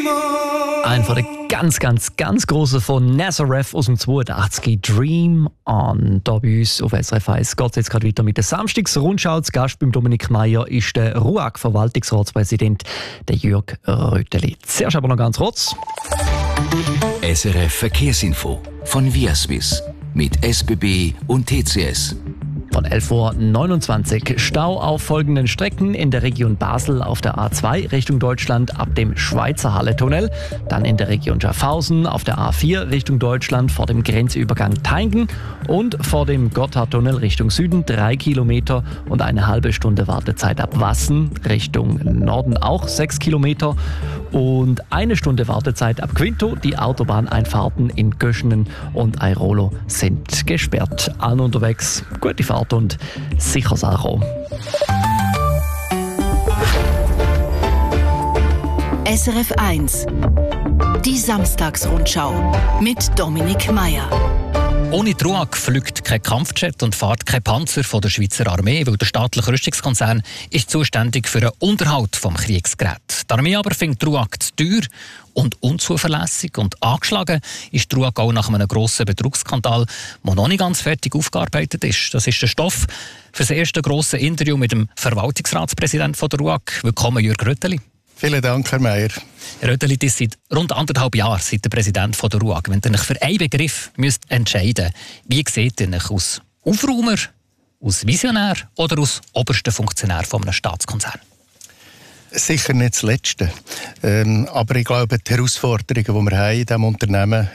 Ein von den ganz grossen von Nazareth aus dem 82, Dream On. Hier bei uns auf SRF 1 geht es jetzt gerade weiter mit der Samstagsrundschau. Zu Gast beim Dominik Meier ist der RUAG-Verwaltungsratspräsident, der Jürg Röteli. Zuerst aber noch ganz kurz. SRF Verkehrsinfo von Viaswiss mit SBB und TCS. Von 11.29 Uhr Stau auf folgenden Strecken in der Region Basel auf der A2 Richtung Deutschland ab dem Schweizer Halle-Tunnel. Dann in der Region Schaffhausen auf der A4 Richtung Deutschland vor dem Grenzübergang Thaingen und vor dem Gotthardtunnel Richtung Süden 3 Kilometer und eine halbe Stunde Wartezeit ab Wassen Richtung Norden auch 6 Kilometer und eine Stunde Wartezeit ab Quinto. Die Autobahneinfahrten in Göschenen und Airolo sind gesperrt. Allen unterwegs, gute Fahrt und sicheres Ankommen. SRF 1 Die Samstagsrundschau mit Dominik Meier. Ohne die RUAG fliegt kein Kampfjet und fährt kein Panzer von der Schweizer Armee, weil der staatliche Rüstungskonzern ist zuständig für den Unterhalt des Kriegsgeräts. Die Armee aber findet die RUAG zu teuer und unzuverlässig und angeschlagen ist die RUAG auch nach einem grossen Betrugsskandal, der noch nicht ganz fertig aufgearbeitet ist. Das ist der Stoff für das erste grosse Interview mit dem Verwaltungsratspräsidenten der RUAG. Willkommen, Jürg Röteli. Vielen Dank, Herr Meier. Herr Röteli, das seit rund 1,5 Jahren seid der Präsident der RUAG. Wenn ihr euch für einen Begriff müsst entscheiden müsst, wie seht ihr euch aus Aufräumer, aus Visionär oder aus obersten Funktionär eines Staatskonzerns? Sicher nicht das Letzte. Aber ich glaube, die Herausforderungen, die wir haben in diesem Unternehmen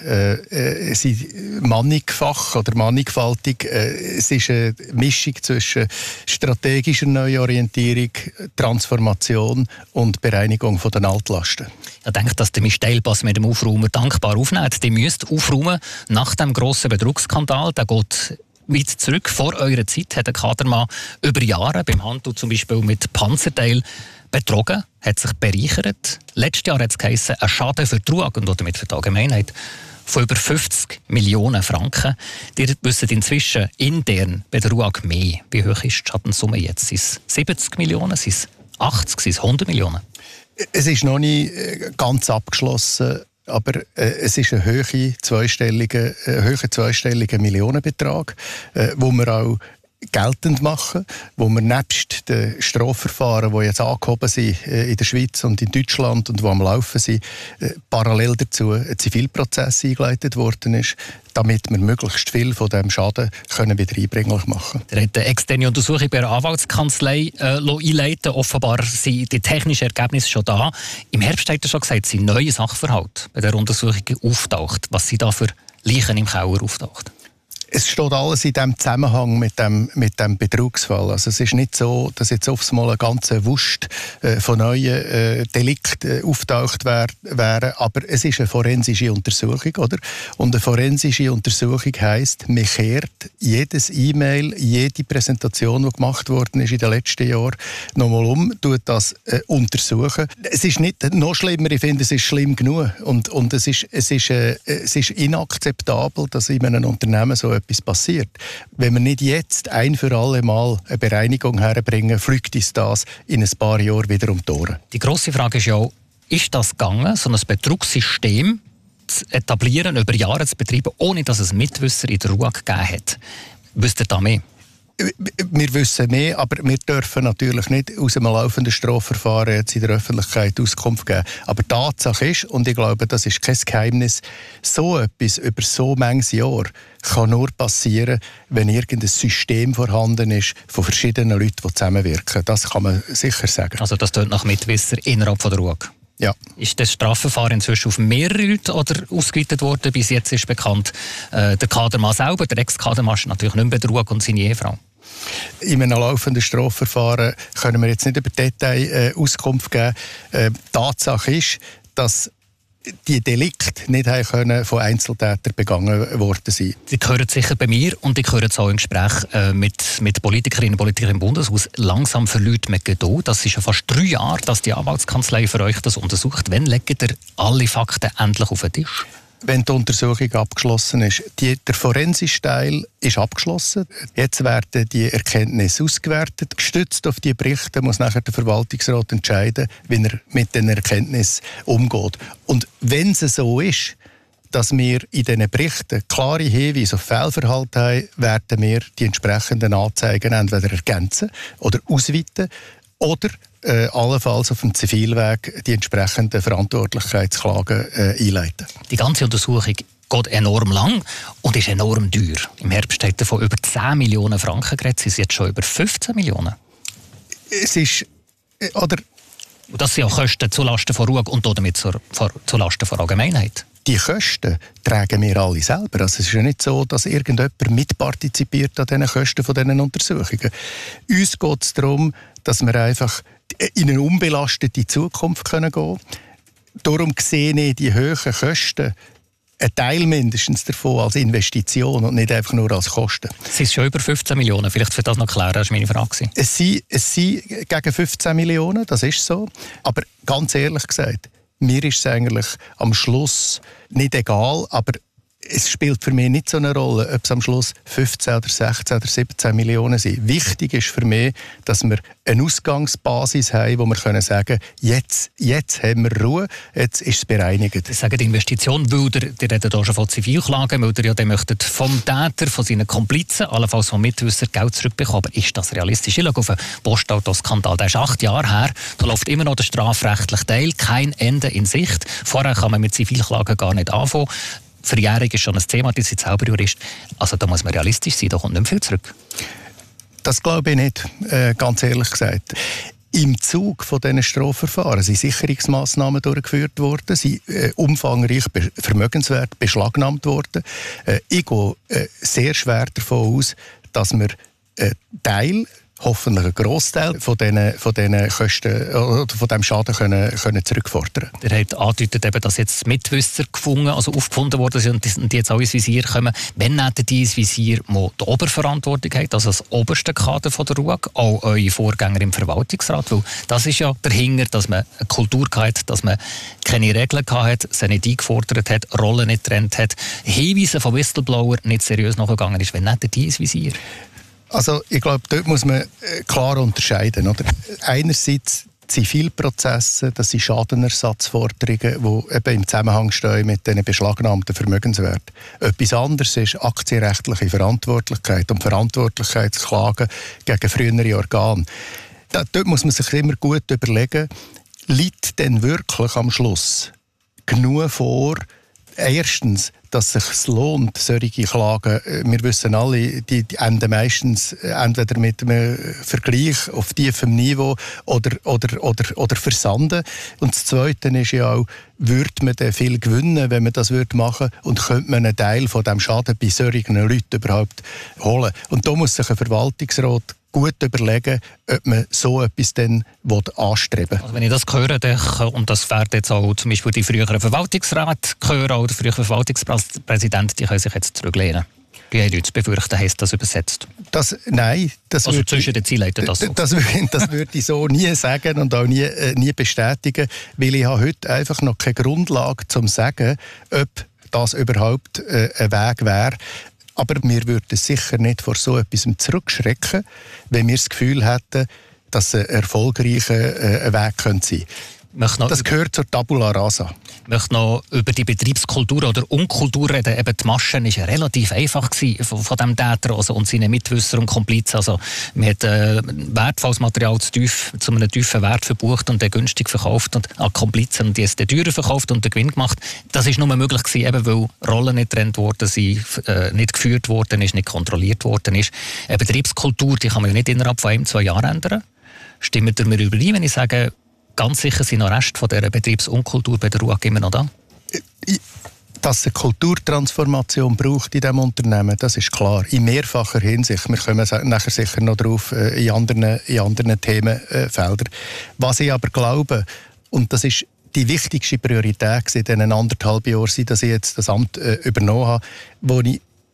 sind mannigfach oder mannigfaltig. Es ist eine Mischung zwischen strategischer Neuorientierung, Transformation und Bereinigung von den Altlasten. Ich denke, dass der Misteilpass mit dem Aufräumer dankbar aufnimmt. Die müsst aufräumen nach dem grossen Betrugsskandal. Der geht weit zurück. Vor eurer Zeit hat der Kadermann über Jahre beim Handel zum Beispiel mit Panzerteilen betrogen, hat sich bereichert. Letztes Jahr hat es geheißen, ein Schaden für die RUAG und damit für die Allgemeinheit von über 50 Millionen Franken. Ihr wisst inzwischen intern bei der RUAG mehr. Wie hoch ist die Schadenssumme jetzt? Sind es 70 Millionen? Sind es 80? Sind es 100 Millionen? Es ist noch nicht ganz abgeschlossen, aber es ist ein hoher zweistelliger Millionenbetrag, wo wir auch geltend machen, wo wir nebst den Strafverfahren, die jetzt angehoben sind in der Schweiz und in Deutschland und die am Laufen sind, parallel dazu ein Zivilprozess eingeleitet worden ist, damit wir möglichst viel von diesem Schaden wieder einbringlich machen können. Er hat eine externe Untersuchung bei einer Anwaltskanzlei einleiten. Offenbar sind die technischen Ergebnisse schon da. Im Herbst hat er schon gesagt, sind neue Sachverhalte bei der Untersuchung auftaucht. Was sind da für Leichen im Keller auftaucht? Es steht alles in diesem Zusammenhang mit dem Betrugsfall. Also es ist nicht so, dass jetzt oft mal eine ganze Wust von neuen Delikten auftaucht wären, aber es ist eine forensische Untersuchung, oder? Und eine forensische Untersuchung heisst, man kehrt jedes E-Mail, jede Präsentation, die gemacht worden ist in den letzten Jahren, nochmal tut das untersuchen. Es ist nicht noch schlimmer, ich finde, es ist schlimm genug. Und es ist inakzeptabel, dass in einem Unternehmen so etwas passiert. Wenn wir nicht jetzt ein für alle Mal eine Bereinigung herbringen, fliegt uns das in ein paar Jahren wieder um die Ohren. Die grosse Frage ist ja, ist das gegangen, so ein Betrugssystem zu etablieren, über Jahre zu betreiben, ohne dass es Mitwisser in der RUAG gegeben hat? Wisst ihr da mehr? Wir wissen mehr, aber wir dürfen natürlich nicht aus einem laufenden Strafverfahren jetzt in der Öffentlichkeit Auskunft geben. Aber die Tatsache ist, und ich glaube, das ist kein Geheimnis, so etwas über so manches Jahr kann nur passieren, wenn irgendein System vorhanden ist von verschiedenen Leuten, die zusammenwirken. Das kann man sicher sagen. Also das tönt nach Mitwisser innerhalb von der RUAG? Ja. Ist das Strafverfahren inzwischen auf mehrere Leute oder ausgeweitet worden? Bis jetzt ist bekannt, der Kadermann selber, der Ex-Kadermann ist natürlich nicht mehr bei der RUAG und seine Ehefrau. In einem laufenden Strafverfahren können wir jetzt nicht über Detail Auskunft geben. Tatsache ist, dass die Delikte nicht von Einzeltätern begangen worden sind. Sie hören sicher bei mir und ich höre es auch im Gespräch mit Politikerinnen und Politikern im Bundeshaus. Langsam verliert man Geduld. Das ist ja fast 3 Jahre, dass die Anwaltskanzlei für euch das untersucht. Wann legt ihr alle Fakten endlich auf den Tisch? wenn die Untersuchung abgeschlossen ist. Der forensische Teil ist abgeschlossen. Jetzt werden die Erkenntnisse ausgewertet. Gestützt auf die Berichte muss nachher der Verwaltungsrat entscheiden, wie er mit den Erkenntnissen umgeht. Und wenn es so ist, dass wir in diesen Berichten klare Hinweise auf Fehlverhalten haben, werden wir die entsprechenden Anzeigen entweder ergänzen oder ausweiten oder allenfalls auf dem Zivilweg die entsprechenden Verantwortlichkeitsklagen einleiten. Die ganze Untersuchung geht enorm lang und ist enorm teuer. Im Herbst hat er von über 10 Millionen Franken geredet, sie sind jetzt schon über 15 Millionen. Es ist, oder... Und das sind auch Kosten zulasten von RUAG und damit zulasten von Allgemeinheit. Die Kosten tragen wir alle selber. Also es ist ja nicht so, dass irgendjemand mitpartizipiert an diesen Kosten von diesen Untersuchungen. Uns geht es darum, dass wir einfach in eine unbelastete Zukunft gehen können. Darum sehe ich die hohen Kosten, ein Teil mindestens davon als Investition und nicht einfach nur als Kosten. Es sind schon über 15 Millionen, vielleicht für das noch klären, das war meine Frage. Es sind gegen 15 Millionen, das ist so. Aber ganz ehrlich gesagt, mir ist es eigentlich am Schluss nicht egal, aber es spielt für mich nicht so eine Rolle, ob es am Schluss 15 oder 16 oder 17 Millionen sind. Wichtig ist für mich, dass wir eine Ausgangsbasis haben, wo wir können sagen, jetzt haben wir Ruhe, jetzt ist es bereinigt. Sie sagen die Investition, weil ihr redet hier schon von Zivilklagen, weil ihr ja möchtet vom Täter, von seinen Komplizen, allenfalls vom Mitwisser Geld zurückbekommen. Aber ist das realistisch? Ich schaue auf den Postautoskandal, der ist 8 Jahre her, da läuft immer noch der strafrechtliche Teil, kein Ende in Sicht. Vorher kann man mit Zivilklagen gar nicht anfangen. Verjährung ist schon ein Thema, die sind selber Jurist. Also da muss man realistisch sein, da kommt nicht mehr viel zurück. Das glaube ich nicht, ganz ehrlich gesagt. Im Zug von diesen Strafverfahren sind Sicherungsmaßnahmen durchgeführt worden, sind umfangreich Vermögenswerte beschlagnahmt worden. Ich gehe sehr schwer davon aus, dass wir Teil, hoffentlich einen Grossteil von diesen Kosten oder von diesem Schaden können zurückfordern. Ihr habt angedeutet, eben, dass jetzt Mitwisser aufgefunden worden sind und die jetzt auch ins Visier kommen. Wenn nicht die ins Visier, wo die Oberverantwortung hat, also das oberste Kader von der RUAG, auch eure Vorgänger im Verwaltungsrat? Weil das ist ja dahinter, dass man eine Kultur hatte, dass man keine Regeln hatte, sie nicht eingefordert hat, Rollen nicht getrennt hat, Hinweise von Whistleblower nicht seriös nachgegangen ist. Wenn nicht die ins Visier? Also ich glaube, dort muss man klar unterscheiden. Oder? Einerseits Zivilprozesse, das sind Schadenersatzforderungen, die eben im Zusammenhang stehen mit den beschlagnahmten Vermögenswerten. Etwas anderes ist aktienrechtliche Verantwortlichkeit und Verantwortlichkeitsklagen gegen frühere Organe. Dort muss man sich immer gut überlegen, liegt denn wirklich am Schluss genug vor, erstens, dass es sich lohnt, solche Klagen, wir wissen alle, die enden meistens entweder mit einem Vergleich auf tiefem Niveau oder versanden. Und das Zweite ist ja auch, würde man dann viel gewinnen, wenn man das machen würde, und könnte man einen Teil von diesem Schaden bei solchen Leuten überhaupt holen. Und da muss sich ein Verwaltungsrat gut überlegen, ob man so etwas dann anstreben will. Also wenn ich das höre, und das werden jetzt auch zum Beispiel die früheren Verwaltungsräte hören, oder die früheren Verwaltungspräsidenten, die können sich jetzt zurücklehnen. Die haben nichts zu befürchten, heisst das übersetzt? Nein. Also zwischen den Zielen das so? Das würde ich so nie sagen und auch nie bestätigen, weil ich habe heute einfach noch keine Grundlage, um zu sagen, ob das überhaupt ein Weg wäre. Aber wir würden sicher nicht vor so etwas zurückschrecken, wenn wir das Gefühl hätten, dass es ein erfolgreicher Weg sein könnte. Das gehört zur Tabula Rasa. Ich möchte noch über die Betriebskultur oder Unkultur reden. Eben die Maschen war relativ einfach von dem Täter und seinen Mitwisser und Komplizen. Also, man hat wertvolles Material zu einem tiefen Wert verbucht und dann günstig verkauft und an Komplizen und die es dann teurer verkauft und den Gewinn gemacht. Das war nur möglich gewesen, eben weil Rollen nicht getrennt worden sind, nicht geführt worden ist, nicht kontrolliert worden ist. Eine Betriebskultur, die kann man ja nicht innerhalb von 1-2 Jahren ändern. Stimmt ihr mir überein, wenn ich sage, ganz sicher sind noch Reste von dieser Betriebsunkultur bei der RUAG immer noch da? Dass es eine Kulturtransformation braucht in diesem Unternehmen, das ist klar. In mehrfacher Hinsicht. Wir kommen nachher sicher noch drauf in anderen Themenfeldern. Was ich aber glaube, und das ist die wichtigste Priorität in diesen 1,5 Jahren, dass ich jetzt das Amt übernommen habe, wo ich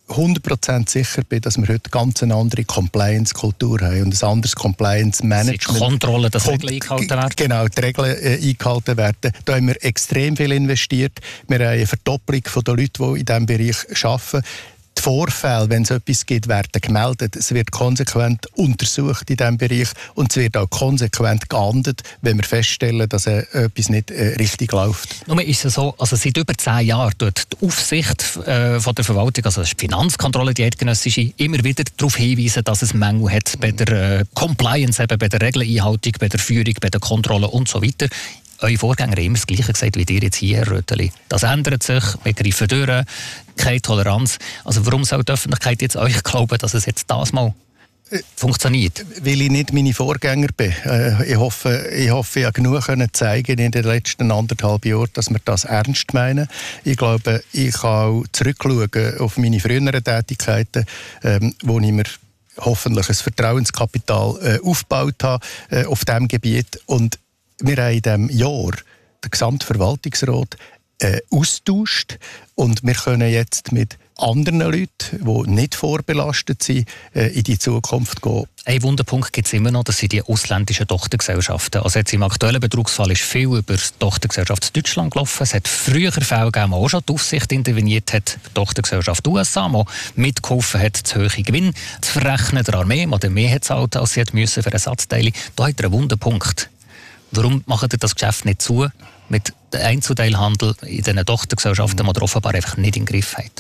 100% sicher bin, dass wir heute ganz eine andere Compliance-Kultur haben und ein anderes Compliance-Management. Die Kontrolle, dass Regeln eingehalten werden. Genau, die Regeln eingehalten werden. Da haben wir extrem viel investiert. Wir haben eine Verdopplung der Leute, die in diesem Bereich arbeiten. Die Vorfälle, wenn es etwas gibt, werden gemeldet. Es wird konsequent untersucht in diesem Bereich und es wird auch konsequent geahndet, wenn wir feststellen, dass etwas nicht richtig läuft. Nun ist es so, also seit über 10 Jahren tut die Aufsicht von der Verwaltung, also die Finanzkontrolle, die eidgenössische, immer wieder darauf hinweisen, dass es Mängel hat bei der Compliance, eben bei der Regeleinhaltung, bei der Führung, bei der Kontrolle und so weiter. Eure Vorgänger haben immer das Gleiche gesagt wie ihr jetzt hier, Herr Rötteli. Das ändert sich, wir greifen durch, keine Toleranz. Also warum soll die Öffentlichkeit jetzt euch glauben, dass es jetzt das mal funktioniert? Weil ich nicht meine Vorgänger bin. Ich hoffe, ich habe genug zeigen in den letzten 1,5 Jahren, dass wir das ernst meinen. Ich glaube, ich kann auch zurückschauen auf meine früheren Tätigkeiten, wo ich mir hoffentlich ein Vertrauenskapital aufgebaut habe auf diesem Gebiet. Und wir haben in diesem Jahr den gesamten Verwaltungsrat austauscht und wir können jetzt mit anderen Leuten, die nicht vorbelastet sind, in die Zukunft gehen. Ein Wunderpunkt gibt es immer noch, das sind die ausländischen Tochtergesellschaften. Also jetzt im aktuellen Betrugsfall ist viel über die Tochtergesellschaft Deutschland gelaufen. Es hat früher Fälle gegeben, wo auch schon die Aufsicht interveniert hat, die Tochtergesellschaft USA, die mitgeholfen hat, zu hohe Gewinn zu verrechnen, der Armee, die mehr hat gezahlt, als sie müssen für Ersatzteile. Da hat er einen Wunderpunkt. Warum macht ihr das Geschäft nicht zu mit dem Einzelteilhandel in diesen Tochtergesellschaften, die ihr offenbar einfach nicht im Griff habt?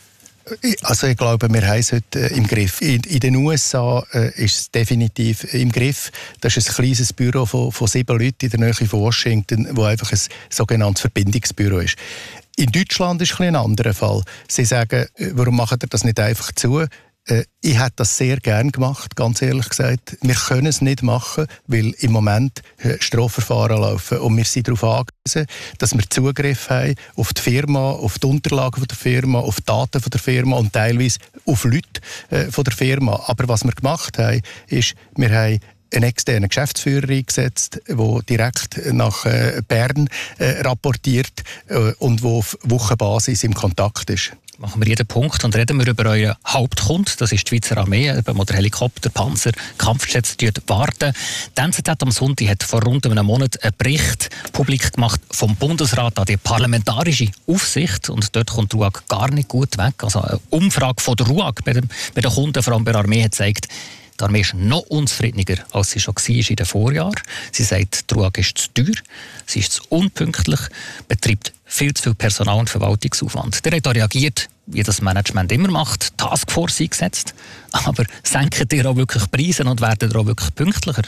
Also ich glaube, wir haben es heute im Griff. In den USA ist es definitiv im Griff. Das ist ein kleines Büro von 7 Leuten in der Nähe von Washington, wo einfach ein sogenanntes Verbindungsbüro ist. In Deutschland ist ein anderer Fall. Sie sagen, warum macht ihr das nicht einfach zu? Ich hätte das sehr gern gemacht, ganz ehrlich gesagt. Wir können es nicht machen, weil im Moment Strafverfahren laufen. Und wir sind darauf angewiesen, dass wir Zugriff haben auf die Firma, auf die Unterlagen der Firma, auf die Daten der Firma und teilweise auf Leute von der Firma. Aber was wir gemacht haben, ist, wir haben einen externen Geschäftsführer eingesetzt, der direkt nach Bern rapportiert und der auf Wochenbasis im Kontakt ist. Machen wir jeden Punkt und reden wir über euren Hauptkunden, das ist die Schweizer Armee, wo der Helikopter, Panzer, Kampfjets warten. Die NZZ am Sonntag hat vor rund einem Monat einen Bericht publik gemacht vom Bundesrat an die parlamentarische Aufsicht und dort kommt RUAG gar nicht gut weg. Also eine Umfrage von der RUAG bei den Kunden, vor allem bei der Armee, hat gezeigt, die Armee ist noch unzufriedener, als sie schon war in den Vorjahren. Sie sagt, die RUAG ist zu teuer, sie ist zu unpünktlich, betreibt viel zu viel Personal- und Verwaltungsaufwand. Der hat da reagiert, wie das Management immer macht, Taskforce eingesetzt. Aber senken ihr auch wirklich Preise und werden ihr auch wirklich pünktlicher?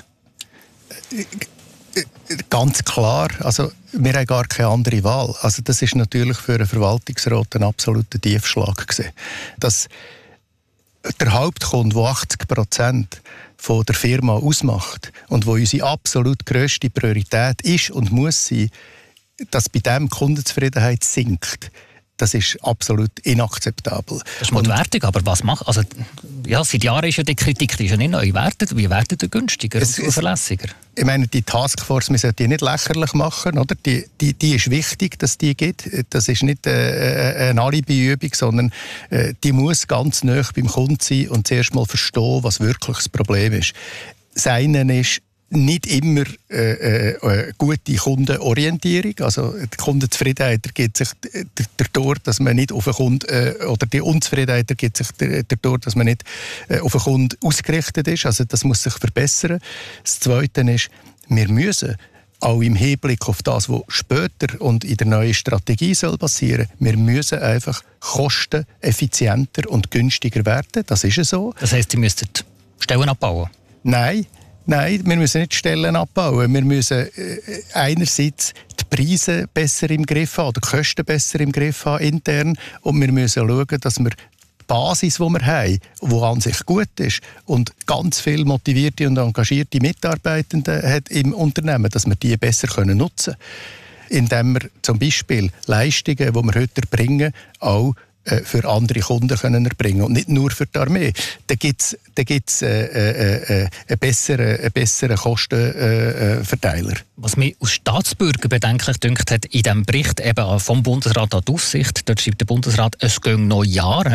Ganz klar. Also, wir haben gar keine andere Wahl. Also, das ist natürlich für einen Verwaltungsrat ein absoluter Tiefschlag gewesen. Dass der Hauptkunde, der 80% von der Firma ausmacht und wo unsere absolut grösste Priorität ist und muss sein, dass bei dem Kundenzufriedenheit sinkt, das ist absolut inakzeptabel. Das ist mutwärtig, aber was macht? Also, ja, seit Jahren ist ja die Kritik, die ist ja nicht neu. Wie werdet ihr günstiger und zuverlässiger? Ich meine, die Taskforce, wir sollten die nicht lächerlich machen, oder? Die ist wichtig, dass die gibt. Das ist nicht eine Alibi-Übung, sondern die muss ganz nah beim Kunden sein und zuerst mal verstehen, was wirklich das Problem ist. Das eine ist nicht immer gute Kundenorientierung. Also die Kundenzufriedenheit ergibt sich dadurch, dass man nicht auf den Kunden, oder die Unzufriedenheit ergibt sich dadurch, dass man nicht auf den Kunden ausgerichtet ist. Also das muss sich verbessern. Das Zweite ist, wir müssen auch im Hinblick auf das, was später und in der neuen Strategie soll passieren, wir müssen einfach kosteneffizienter und günstiger werden. Das ist so. Das heisst, ihr müsstet Stellen abbauen? Nein, wir müssen nicht Stellen abbauen. Wir müssen einerseits die Preise besser im Griff haben, oder die Kosten besser im Griff haben intern. Und wir müssen schauen, dass wir die Basis, die wir haben, die an sich gut ist und ganz viele motivierte und engagierte Mitarbeitende hat im Unternehmen, dass wir die besser nutzen können. Indem wir zum Beispiel Leistungen, die wir heute erbringen, auch für andere Kunden können erbringen und nicht nur für die Armee. Da gibt's einen besseren Kostenverteiler. Was mich als Staatsbürger bedenklich dünkt hat, in diesem Bericht eben vom Bundesrat an die Aufsicht, dort schreibt der Bundesrat, es gehen noch Jahre,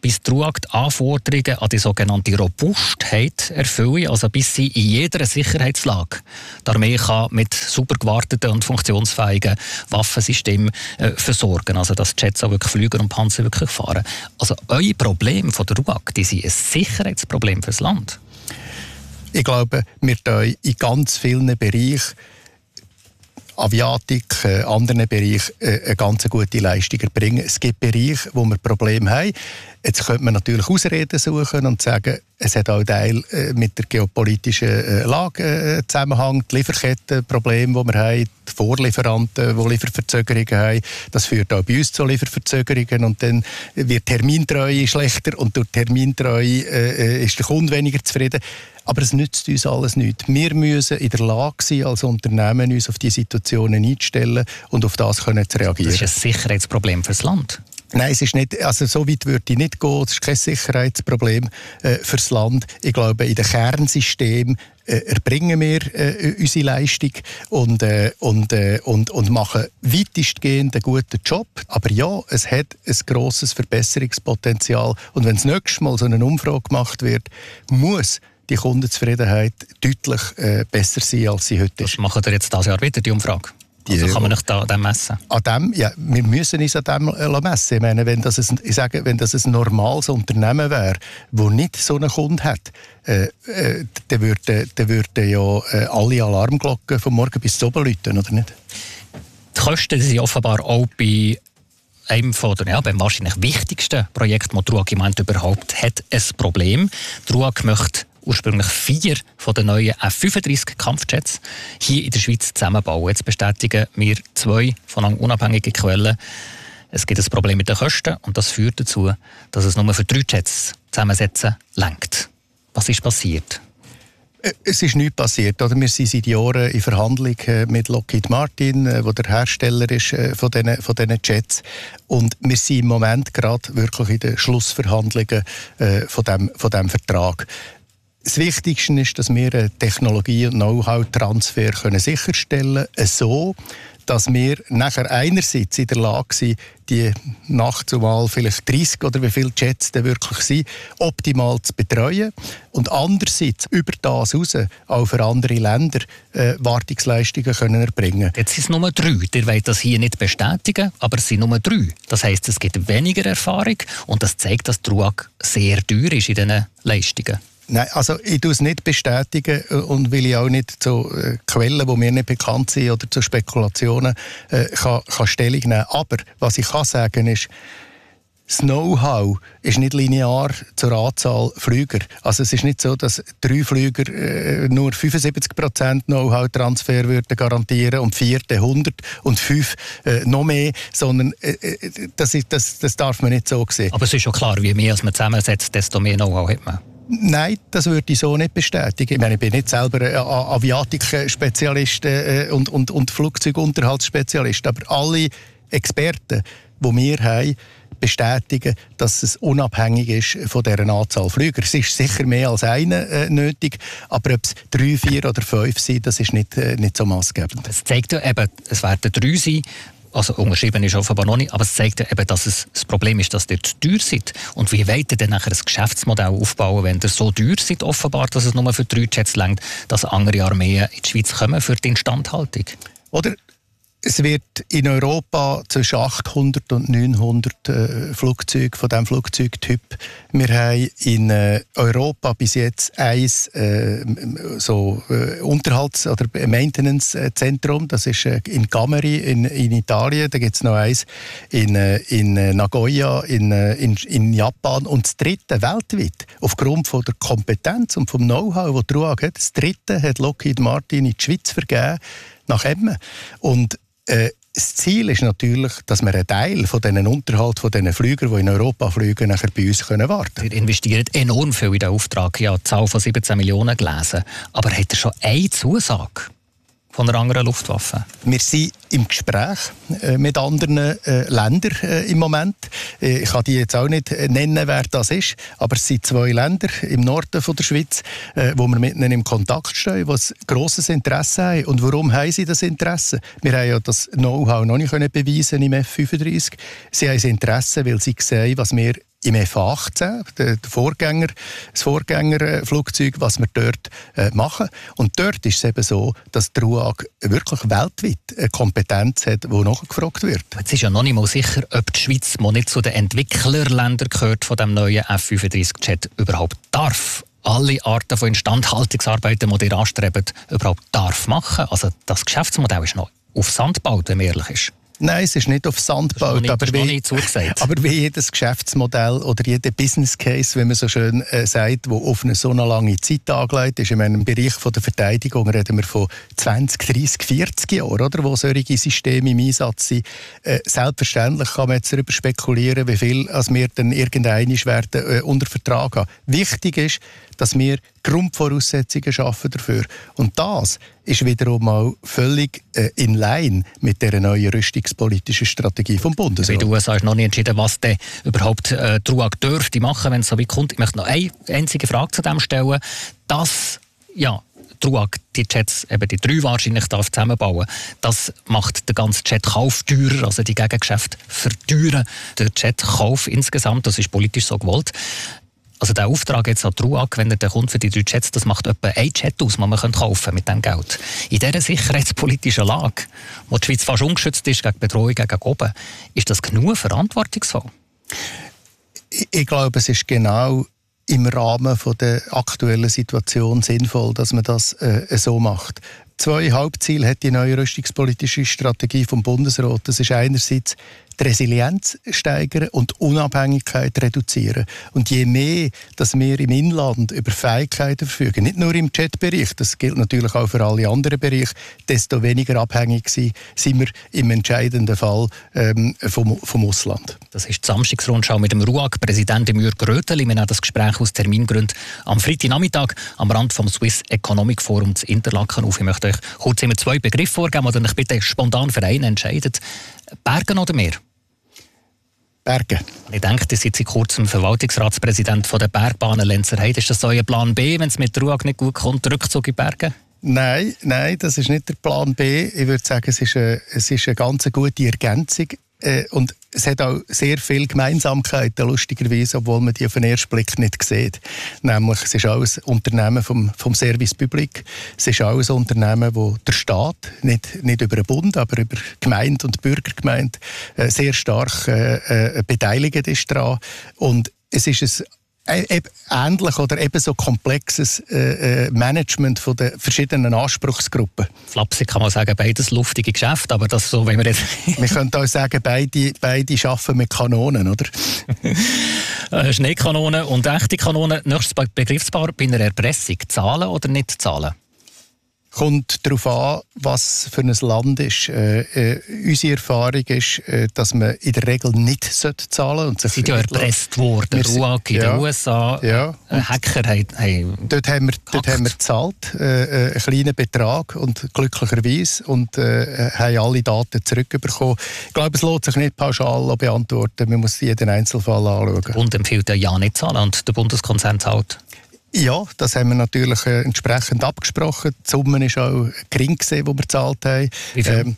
bis die RUAG die Anforderungen an die sogenannte Robustheit erfüllen, also bis sie in jeder Sicherheitslage die Armee kann mit super gewarteten und funktionsfähigen Waffensystemen versorgen, also dass die Jets auch wirklich fliegen und Panzer wirklich fahren. Also eure Probleme von der RUAG, die sind ein Sicherheitsproblem für das Land. Ich glaube, wir tun in ganz vielen Bereichen, Aviatik, anderen Bereichen, eine ganz gute Leistung erbringen. Es gibt Bereiche, wo wir Probleme haben. Jetzt könnte man natürlich Ausreden suchen und sagen, es hat auch Teil mit der geopolitischen Lage Zusammenhang, die Lieferkettenprobleme, die wir haben, die Vorlieferanten, die Lieferverzögerungen haben. Das führt auch bei uns zu Lieferverzögerungen und dann wird Termintreue schlechter und durch Termintreue ist der Kunde weniger zufrieden. Aber es nützt uns alles nichts. Wir müssen in der Lage sein, als Unternehmen uns auf diese Situationen einzustellen und auf das können zu reagieren. Das ist ein Sicherheitsproblem für das Land. Nein, es ist nicht, also so weit würde ich nicht gehen. Es ist kein Sicherheitsproblem für das Land. Ich glaube, in den Kernsystemen erbringen wir unsere Leistung und machen weitestgehend einen guten Job. Aber ja, es hat ein grosses Verbesserungspotenzial. Und wenn das nächste Mal so eine Umfrage gemacht wird, muss die Kundenzufriedenheit deutlich besser sein, als sie heute ist. Was machen wir jetzt dieses Jahr wieder, die Umfrage? Also kann man nicht an dem messen? An dem, ja, wir müssen uns an dem messen. Ich meine, wenn das ein normales Unternehmen wäre, das nicht so einen Kunden hat, dann würden ja alle Alarmglocken von morgen bis zum Abend läuten, oder nicht? Die Kosten sind offenbar auch bei einem beim wahrscheinlich wichtigsten Projekt, das die RUAG im Moment überhaupt hat, ein Problem. Die RUAG möchte ursprünglich 4 von den neuen F-35-Kampfjets hier in der Schweiz zusammenbauen. Jetzt bestätigen wir 2 von unabhängigen Quellen. Es gibt ein Problem mit den Kosten und das führt dazu, dass es nur für 3 Jets zusammensetzen reicht. Was ist passiert? Es ist nichts passiert. Oder? Wir sind seit Jahren in Verhandlung mit Lockheed Martin, der der Hersteller ist von diesen Jets. Und wir sind im Moment gerade wirklich in den Schlussverhandlungen von dem Vertrag. Das Wichtigste ist, dass wir einen Technologie- und Know-how-Transfer sicherstellen können, so dass wir nachher einerseits in der Lage sind, die nachtzumal vielleicht 30 oder wie viele Jets denn wirklich sind, optimal zu betreuen und andererseits über das hinaus auch für andere Länder Wartungsleistungen können erbringen. Jetzt sind es nur 3. Ihr wollt das hier nicht bestätigen, aber es sind nur 3. Das heisst, es gibt weniger Erfahrung und das zeigt, dass die RUAG sehr teuer ist in diesen Leistungen. Nein, also ich tue es nicht bestätigen und will ich auch nicht zu Quellen, die mir nicht bekannt sind oder zu Spekulationen kann Stellung nehmen. Aber was ich kann sagen ist, das Know-how ist nicht linear zur Anzahl Flüger. Also es ist nicht so, dass 3 Flüger nur 75% Know-how-Transfer würden garantieren und 4 100 und 5 noch mehr, sondern das darf man nicht so sehen. Aber es ist schon klar, je mehr man zusammensetzt, desto mehr Know-how hat man. Nein, das würde ich so nicht bestätigen. Ich meine, ich bin nicht selber Aviatik-Spezialist und Flugzeugunterhaltsspezialist, aber alle Experten, die wir haben, bestätigen, dass es unabhängig ist von dieser Anzahl Flüger. Es ist sicher mehr als einer nötig, aber ob es 3, 4 oder 5 sind, das ist nicht so maßgebend. Es zeigt ja eben, es werden 3 sein. Also unterschrieben ist offenbar noch nicht, aber es zeigt ja eben, dass es das Problem ist, dass ihr zu teuer seid. Und wie wollt ihr denn nachher ein Geschäftsmodell aufbauen, wenn ihr so teuer seid, offenbar, dass es nur für 3 Jets reicht, dass andere Armeen in die Schweiz kommen für die Instandhaltung? Oder es wird in Europa zwischen 800 und 900 Flugzeuge von diesem Flugzeugtyp. Wir haben in Europa bis jetzt ein Unterhalts- oder Maintenance-Zentrum. Das ist in Cameri in Italien. Da gibt es noch eins in Nagoya in Japan. Und das dritte weltweit, aufgrund von der Kompetenz und vom Know-how, das die RUAG hat, das dritte hat Lockheed Martin in die Schweiz vergeben, nach Emmen. Und das Ziel ist natürlich, dass wir einen Teil von diesen Unterhalt von diesen Flügern, die in Europa fliegen, nachher bei uns warten können. Ihr investiert enorm viel in den Auftrag. Ich habe die Zahl von 17 Millionen gelesen. Aber hat er schon eine Zusage von einer anderen Luftwaffe? Wir sind im Gespräch mit anderen Ländern im Moment. Ich kann die jetzt auch nicht nennen, wer das ist, aber es sind 2 Länder im Norden von der Schweiz, wo wir mit ihnen im Kontakt stehen, die ein grosses Interesse haben. Und warum haben sie das Interesse? Wir haben ja das Know-how noch nicht beweisen im F-35. Sie haben das Interesse, weil sie sehen, was wir im F-18, das Vorgängerflugzeug, was wir dort machen. Und dort ist es eben so, dass die RUAG wirklich weltweit eine Kompetenz hat, die nachgefragt wird. Jetzt ist ja noch nicht mal sicher, ob die Schweiz, die nicht zu den Entwicklerländern gehört, von dem neuen F-35-Jet überhaupt darf. Alle Arten von Instandhaltungsarbeiten, die ihr anstrebt, überhaupt darf machen. Also das Geschäftsmodell ist noch auf Sand gebaut, wenn man ehrlich ist. Nein, es ist nicht auf Sand gebaut, aber wie jedes Geschäftsmodell oder jeder Business Case, wie man so schön sagt, der auf eine so eine lange Zeit angelegt ist. In einem Bereich von der Verteidigung reden wir von 20, 30, 40 Jahren, oder, wo solche Systeme im Einsatz sind. Selbstverständlich kann man jetzt darüber spekulieren, wie viel als wir dann irgendeinmal werden unter Vertrag haben. Wichtig ist, dass wir Grundvoraussetzungen schaffen dafür. Und das ist wiederum auch völlig in line mit der neuen rüstungspolitischen Strategie vom Bundesrat. In den USA ist noch nicht entschieden, was denn überhaupt die RUAG dürfte machen, wenn es so weit kommt. Ich möchte noch eine einzige Frage zu dem stellen. Dass die RUAG die Jets, eben die 3 wahrscheinlich, darf zusammenbauen, das macht den ganzen Jetkauf teurer, also die Gegengeschäfte verteuern den Jetkauf insgesamt. Das ist politisch so gewollt. Also der Auftrag jetzt an die RUAG, wenn der kommt für die 3 Jets, das macht etwa ein Jet aus, den man kaufen kann mit diesem Geld. In dieser sicherheitspolitischen Lage, wo die Schweiz fast ungeschützt ist gegen Bedrohung gegen oben, ist das genug verantwortungsvoll? Ich glaube, es ist genau im Rahmen der aktuellen Situation sinnvoll, dass man das so macht. 2 Hauptziele hat die neue rüstungspolitische Strategie vom Bundesrat. Das ist einerseits die Resilienz steigern und die Unabhängigkeit reduzieren. Und je mehr, dass wir im Inland über Fähigkeiten verfügen, nicht nur im Jetbereich, das gilt natürlich auch für alle anderen Bereiche, desto weniger abhängig sind wir im entscheidenden Fall vom Ausland. Das ist die Samstagsrundschau mit dem RUAG-Präsident Jürg Röteli. Wir nehmen das Gespräch aus Termingründen am Freitagnachmittag am Rand vom Swiss Economic Forum zu Interlaken auf. Ich möchte euch kurz immer 2 Begriffe vorgeben, oder euch bitte spontan für einen entscheidet. Bergen oder Meer? Bergen. Ich denke, ihr seid seit kurzem Verwaltungsratspräsident von der Bergbahnen Lenzerheide. Ist das euer Plan B, wenn es mit der RUAG nicht gut kommt, Rückzug in die Berge? Nein, das ist nicht der Plan B. Ich würde sagen, es ist eine ganz gute Ergänzung. Und es hat auch sehr viele Gemeinsamkeiten, lustigerweise, obwohl man die auf den ersten Blick nicht sieht. Nämlich, es ist auch ein Unternehmen vom Service Public. Es ist auch ein Unternehmen, wo der Staat, nicht über den Bund, aber über Gemeinde und Bürgergemeinde, sehr stark beteiligt ist daran. Und es ist ein ähnlich oder ebenso komplexes Management von den verschiedenen Anspruchsgruppen. Flapsig kann man sagen, beides luftige Geschäfte, aber das so, wenn wir jetzt... Wir können auch sagen, beide arbeiten mit Kanonen, oder? Schneekanonen und echte Kanonen. Nächstes Begriffspaar bei einer Erpressung. Zahlen oder nicht zahlen? Kommt darauf an, was für ein Land ist. Unsere Erfahrung ist, dass man in der Regel nicht zahlen sollte. Sie sind ja erpresst worden. RUAG in den USA. Ja. Hacker haben dort haben wir gezahlt, einen kleinen Betrag, und glücklicherweise, und haben alle Daten zurückbekommen. Ich glaube, es lohnt sich nicht pauschal beantworten. Man muss jeden Einzelfall anschauen. Und empfiehlt ja nicht zahlen und der Bundeskonzern zahlt? Ja, das haben wir natürlich entsprechend abgesprochen. Die Summe war auch gering, die wir gezahlt haben. Wie viel?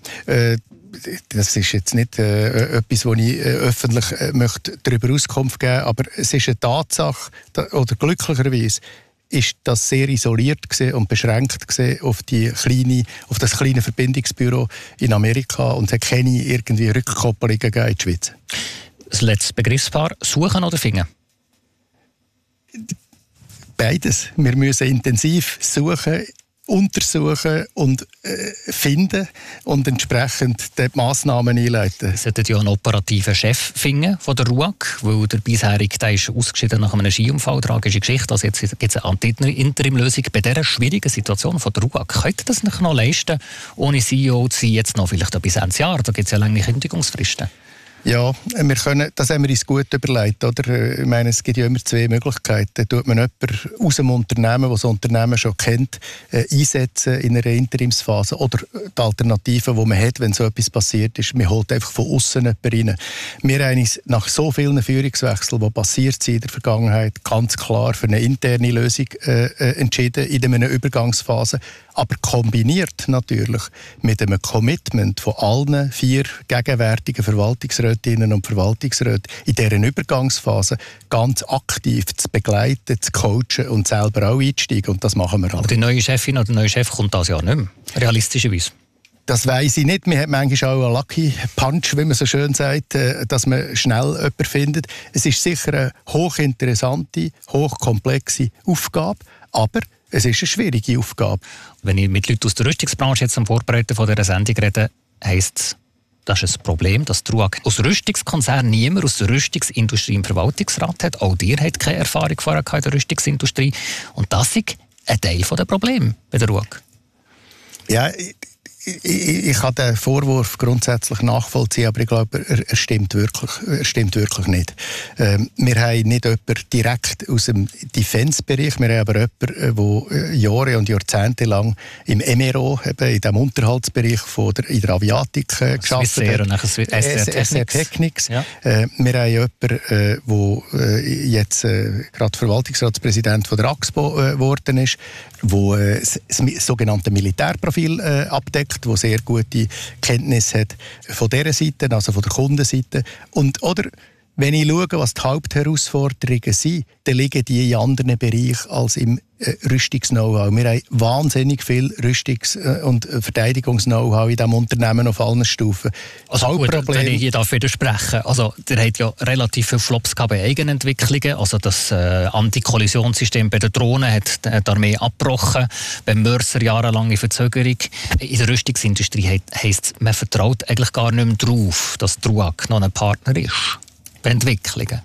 Das ist jetzt nicht etwas, wo ich öffentlich möchte darüber Auskunft geben möchte, aber es ist eine Tatsache, oder glücklicherweise ist das sehr isoliert und beschränkt auf das kleine Verbindungsbüro in Amerika, und es hat keine irgendwie Rückkoppelungen gegeben in die Schweiz. Das letzte Begriffspaar, suchen oder finden? Beides. Wir müssen intensiv suchen, untersuchen und finden und entsprechend die Massnahmen einleiten. Sie sollten ja einen operativen Chef finden von der RUAG, weil der bisherige, der ist ausgeschieden nach einem Skiunfall, tragische Geschichte. Also jetzt gibt es eine Interimlösung bei dieser schwierigen Situation von der RUAG. Könnt ihr das nicht noch leisten, ohne CEO zu sein, jetzt noch vielleicht bis Ende Jahr? Da gibt es ja lange Kündigungsfristen. Ja, das haben wir uns gut überlegt. Oder? Ich meine, es gibt ja immer 2 Möglichkeiten. Tut man jemanden aus dem Unternehmen, der das Unternehmen schon kennt, einsetzen in einer Interimsphase? Oder die Alternative, die man hat, wenn so etwas passiert ist, man holt einfach von außen jemanden rein. Wir haben uns nach so vielen Führungswechseln, die passiert sind in der Vergangenheit, ganz klar für eine interne Lösung entschieden in einer Übergangsphase. Aber kombiniert natürlich mit einem Commitment von allen 4 gegenwärtigen Verwaltungsräten Verwaltungsrätinnen und Verwaltungsräte in dieser Übergangsphase ganz aktiv zu begleiten, zu coachen und selber auch einzusteigen. Und das machen wir halt. Aber die neue Chefin oder der neue Chef kommt das ja nicht mehr, realistischerweise. Das weiss ich nicht. Man hat manchmal auch einen Lucky Punch, wie man so schön sagt, dass man schnell jemanden findet. Es ist sicher eine hochinteressante, hochkomplexe Aufgabe, aber es ist eine schwierige Aufgabe. Wenn ich mit Leuten aus der Rüstungsbranche jetzt am Vorbereiten von dieser Sendung rede, heisst es, das ist ein Problem, dass Truag aus Rüstungskonzern niemand aus der Rüstungsindustrie im Verwaltungsrat hat. Auch ihr habt keine Erfahrung vorher in der Rüstungsindustrie. Und das ist ein Teil der Probleme bei der Truag. Ja, ich kann den Vorwurf grundsätzlich nachvollziehen, aber ich glaube, er stimmt wirklich nicht. Wir haben nicht jemanden direkt aus dem Defense-Bereich, wir haben aber jemanden, der Jahre und Jahrzehnte lang im MRO, eben in dem Unterhaltsbereich in der Aviatik gearbeitet hat. SR Technics. Ja. Wir haben jemanden, der jetzt gerade Verwaltungsratspräsident von der AXPO geworden ist, der das sogenannte Militärprofil abdeckt, der sehr gute Kenntnisse hat von dieser Seite, also von der Kundenseite. Oder wenn ich schaue, was die Hauptherausforderungen sind, dann liegen die in anderen Bereichen als im Rüstungs-Know-how. Wir haben wahnsinnig viel Rüstungs- und Verteidigungs-Know-how in diesem Unternehmen auf allen Stufen. Also gut, wenn ich hier widersprechen darf, also der hat ja relativ viele Flops bei Eigenentwicklungen, also das Antikollisionssystem bei den Drohnen hat die Armee abgebrochen, beim Mörser jahrelange Verzögerung. In der Rüstungsindustrie heisst es, man vertraut eigentlich gar nicht mehr darauf, dass Truag noch ein Partner ist bei Entwicklungen.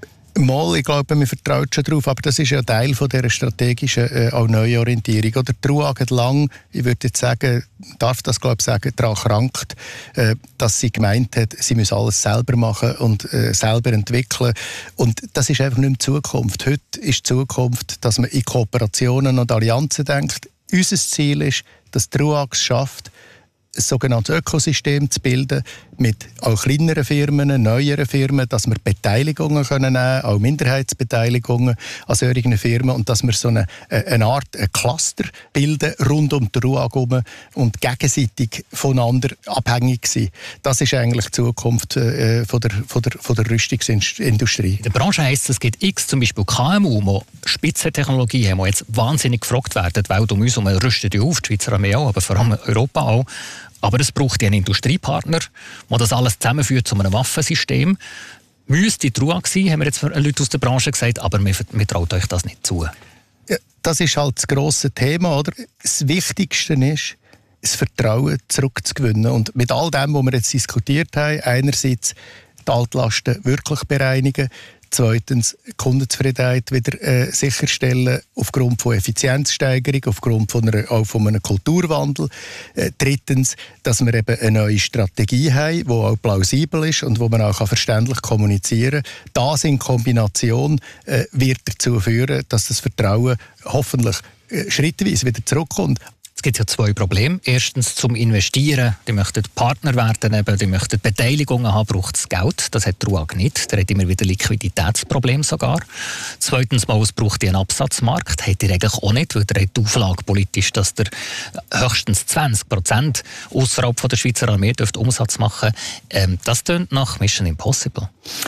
Mal, ich glaube, man vertraut schon darauf, aber das ist ja Teil von dieser strategischen auch Neuorientierung. Oder Truag hat lang, ich würde jetzt sagen, darf das glaube ich sagen, daran krankt, dass sie gemeint hat, sie müsse alles selber machen und selber entwickeln. Und das ist einfach nicht mehr Zukunft. Heute ist die Zukunft, dass man in Kooperationen und Allianzen denkt. Unser Ziel ist, dass Truag es schafft, ein sogenanntes Ökosystem zu bilden mit auch kleineren Firmen, neueren Firmen, dass wir Beteiligungen können nehmen, auch Minderheitsbeteiligungen an solchen Firmen und dass wir so eine Art Cluster bilden rund um die Truag herum und gegenseitig voneinander abhängig sind. Das ist eigentlich die Zukunft von der Rüstungsindustrie. In der Branche heisst es gibt x zum Beispiel KMU, die Spitzentechnologie haben, die jetzt wahnsinnig gefragt werden. Die Welt um uns herum rüstet ja auf, die Schweizer Armee auch, aber vor allem Europa auch. Aber es braucht einen Industriepartner, der das alles zusammenführt zu einem Waffensystem. Müsste Truag sein, haben wir jetzt Leute aus der Branche gesagt, aber wir traut euch das nicht zu. Ja, das ist halt das grosse Thema, oder? Das Wichtigste ist, das Vertrauen zurückzugewinnen. Und mit all dem, was wir jetzt diskutiert haben, einerseits die Altlasten wirklich bereinigen, zweitens Kundenzufriedenheit wieder sicherstellen aufgrund von Effizienzsteigerung, aufgrund von einem Kulturwandel. Drittens, dass wir eben eine neue Strategie haben, die auch plausibel ist und wo man auch verständlich kommunizieren kann. Das in Kombination wird dazu führen, dass das Vertrauen hoffentlich schrittweise wieder zurückkommt. Es gibt ja zwei Probleme. Erstens zum Investieren. Die möchten Partner werden, die möchten Beteiligungen haben, braucht es Geld. Das hat Truag nicht. Der hat immer wieder Liquiditätsprobleme sogar. Zweitens mal, es braucht einen Absatzmarkt. Hat er eigentlich auch nicht, weil der hat die Auflage politisch, dass der höchstens 20% außerhalb von der Schweizer Armee Umsatz machen dürfte. Das tönt nach Mission Impossible.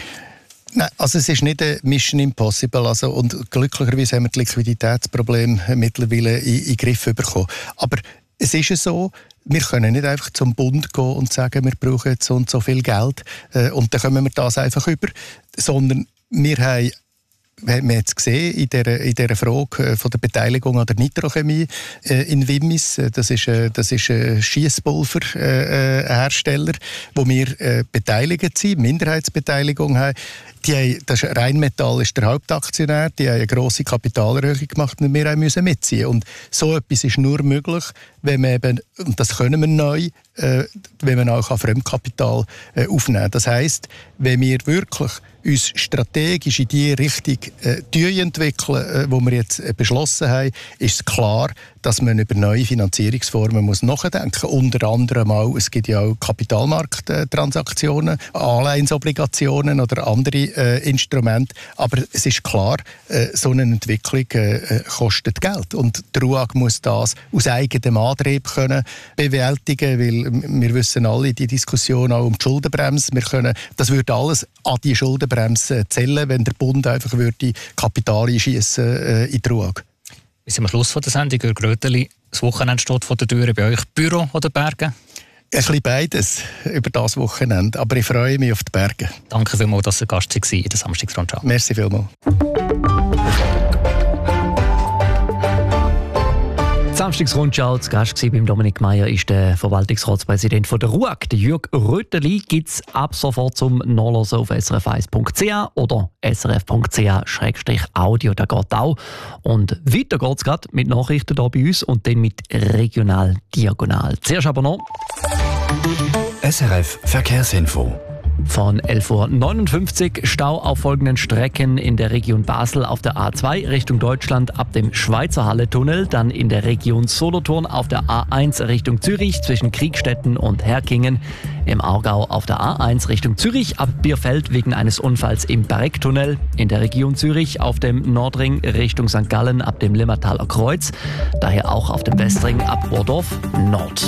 Nein, also es ist nicht eine Mission Impossible. Also, und glücklicherweise haben wir die Liquiditätsprobleme mittlerweile in den Griff bekommen. Aber es ist ja so, wir können nicht einfach zum Bund gehen und sagen, wir brauchen jetzt so und so viel Geld und dann kommen wir das einfach über. Sondern wir haben jetzt gesehen in dieser Frage von der Beteiligung an der Nitrochemie in Wimmis. Das ist ein Schiesspulverhersteller, wo wir beteiligt sind, Minderheitsbeteiligung haben. Rheinmetall ist der Hauptaktionär, die haben eine grosse Kapitalerhöhung gemacht und wir müssen mitziehen. Und so etwas ist nur möglich, wenn wir eben, und das können wir neu, wenn wir auch Fremdkapital aufnehmen. Das heisst, wenn wir wirklich uns strategisch in die Richtung entwickeln, wo wir jetzt beschlossen haben, ist es klar, dass man über neue Finanzierungsformen nachdenken muss. Unter anderem auch, es gibt ja auch Kapitalmarkttransaktionen, Anleihensobligationen oder andere Instrumente. Aber es ist klar, so eine Entwicklung kostet Geld. Und die Truag muss das aus eigenem Antrieb können bewältigen, weil weil wir wissen alle, die Diskussion auch um die Schuldenbremse, das würde alles an die Schuldenbremse zählen, wenn der Bund einfach würde Kapital einschiessen in die RUAG. Wir sind am Schluss von der Sendung. Jürg Röteli, das Wochenende steht vor der Tür bei euch. Büro oder Berge? Ein bisschen beides über das Wochenende, aber ich freue mich auf die Berge. Danke vielmals, dass ihr Gast war in der Samstagsrundschau. Merci vielmals. Samstagsrundschau, zu Gast beim Dominik Meier ist der Verwaltungsratspräsident von der RUAG, der Jürg Röteli. Gibt es ab sofort zum Nachlesen auf srf1.ch oder srf.ch/audio, da geht auch. Und weiter geht es gerade mit Nachrichten hier bei uns und dann mit Regional Diagonal. Zuerst aber noch SRF Verkehrsinfo. Von 11.59 Uhr Stau auf folgenden Strecken in der Region Basel auf der A2 Richtung Deutschland ab dem Schweizer Halle-Tunnel, dann in der Region Solothurn auf der A1 Richtung Zürich zwischen Kriegstetten und Herkingen, im Aargau auf der A1 Richtung Zürich ab Bierfeld wegen eines Unfalls im Barecktunnel, in der Region Zürich auf dem Nordring Richtung St. Gallen ab dem Limmertaler Kreuz, daher auch auf dem Westring ab Bordorf Nord.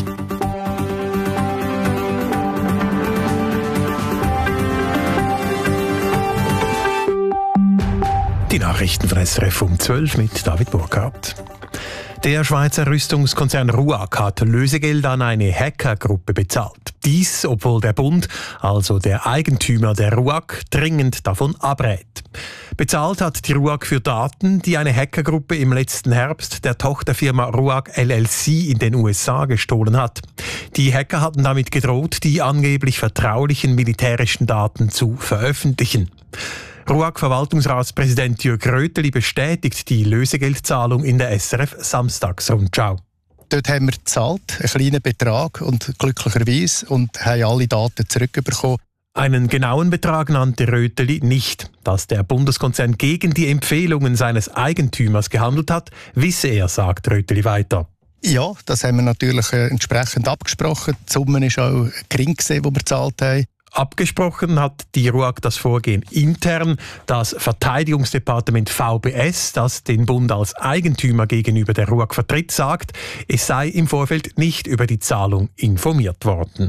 Die Nachrichten von SRF um 12 mit David Burkhardt. Der Schweizer Rüstungskonzern RUAG hat Lösegeld an eine Hackergruppe bezahlt. Dies, obwohl der Bund, also der Eigentümer der RUAG, dringend davon abrät. Bezahlt hat die RUAG für Daten, die eine Hackergruppe im letzten Herbst der Tochterfirma RUAG LLC in den USA gestohlen hat. Die Hacker hatten damit gedroht, die angeblich vertraulichen militärischen Daten zu veröffentlichen. RUAG-Verwaltungsratspräsident Jürg Röteli bestätigt die Lösegeldzahlung in der SRF Samstagsrundschau. Dort haben wir gezahlt, einen kleinen Betrag und glücklicherweise und haben alle Daten zurückbekommen. Einen genauen Betrag nannte Röteli nicht. Dass der Bundeskonzern gegen die Empfehlungen seines Eigentümers gehandelt hat, wisse er, sagt Röteli weiter. Ja, das haben wir natürlich entsprechend abgesprochen. Die Summe war auch gering, die wir gezahlt haben. Abgesprochen hat die RUAG das Vorgehen intern. Das Verteidigungsdepartement VBS, das den Bund als Eigentümer gegenüber der RUAG vertritt, sagt, es sei im Vorfeld nicht über die Zahlung informiert worden.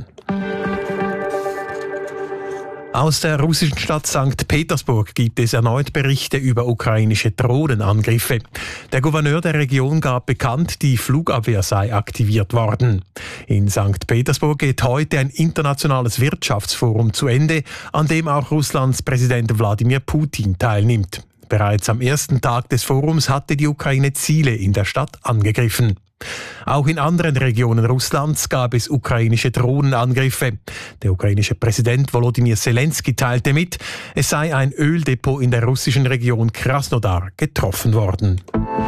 Aus der russischen Stadt St. Petersburg gibt es erneut Berichte über ukrainische Drohnenangriffe. Der Gouverneur der Region gab bekannt, die Flugabwehr sei aktiviert worden. In St. Petersburg geht heute ein internationales Wirtschaftsforum zu Ende, an dem auch Russlands Präsident Wladimir Putin teilnimmt. Bereits am ersten Tag des Forums hatte die Ukraine Ziele in der Stadt angegriffen. Auch in anderen Regionen Russlands gab es ukrainische Drohnenangriffe. Der ukrainische Präsident Volodymyr Zelensky teilte mit, es sei ein Öldepot in der russischen Region Krasnodar getroffen worden.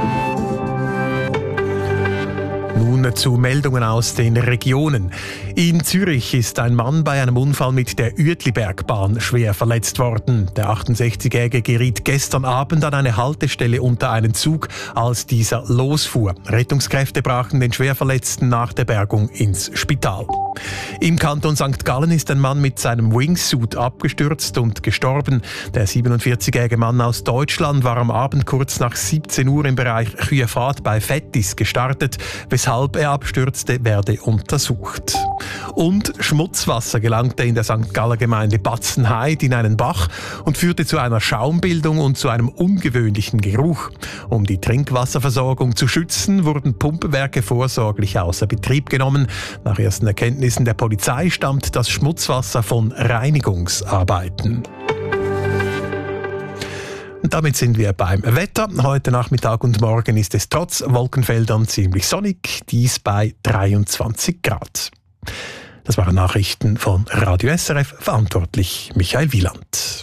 Nun zu Meldungen aus den Regionen. In Zürich ist ein Mann bei einem Unfall mit der Uetlibergbahn schwer verletzt worden. Der 68-Jährige geriet gestern Abend an eine Haltestelle unter einen Zug, als dieser losfuhr. Rettungskräfte brachten den Schwerverletzten nach der Bergung ins Spital. Im Kanton St. Gallen ist ein Mann mit seinem Wingsuit abgestürzt und gestorben. Der 47-jährige Mann aus Deutschland war am Abend kurz nach 17 Uhr im Bereich Kühefahrt bei Vettis gestartet. Weshalb er abstürzte, werde untersucht. Und Schmutzwasser gelangte in der St. Galler Gemeinde Batzenheide in einen Bach und führte zu einer Schaumbildung und zu einem ungewöhnlichen Geruch. Um die Trinkwasserversorgung zu schützen, wurden Pumpwerke vorsorglich außer Betrieb genommen. Nach ersten Erkenntnissen der Polizei stammt das Schmutzwasser von Reinigungsarbeiten. Und damit sind wir beim Wetter. Heute Nachmittag und morgen ist es trotz Wolkenfeldern ziemlich sonnig, dies bei 23 Grad. Das waren Nachrichten von Radio SRF, verantwortlich Michael Wieland.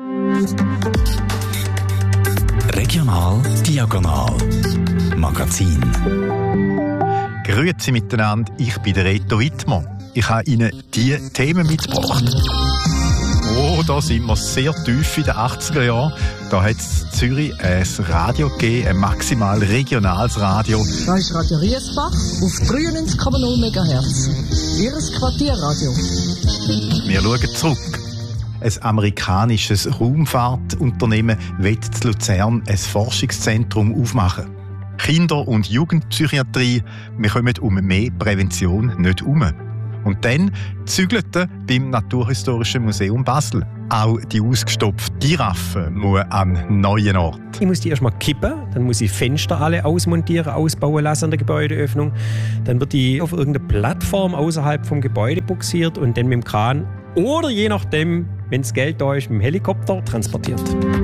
Regional Diagonal Magazin. Grüezi miteinander, ich bin der Reto Wittmann. Ich habe Ihnen diese Themen mitgebracht. Oh, da sind wir sehr tief in den 80er Jahren. Da hat es in Zürich ein Radio gegeben, ein maximal regionales Radio. Da ist Radio Riesbach auf 93,0 MHz. Ihres Quartierradio. Wir schauen zurück. Ein amerikanisches Raumfahrtunternehmen will in Luzern ein Forschungszentrum aufmachen. Kinder- und Jugendpsychiatrie, wir kommen um mehr Prävention nicht herum. Und dann zügelte beim Naturhistorischen Museum Basel. Auch die ausgestopfte Giraffe muss an einen neuen Ort. Ich muss die erstmal kippen, dann muss ich Fenster alle ausmontieren, ausbauen lassen an der Gebäudeöffnung. Dann wird die auf irgendeine Plattform außerhalb vom Gebäude buxiert und dann mit dem Kran oder je nachdem, wenn das Geld da ist, mit dem Helikopter transportiert.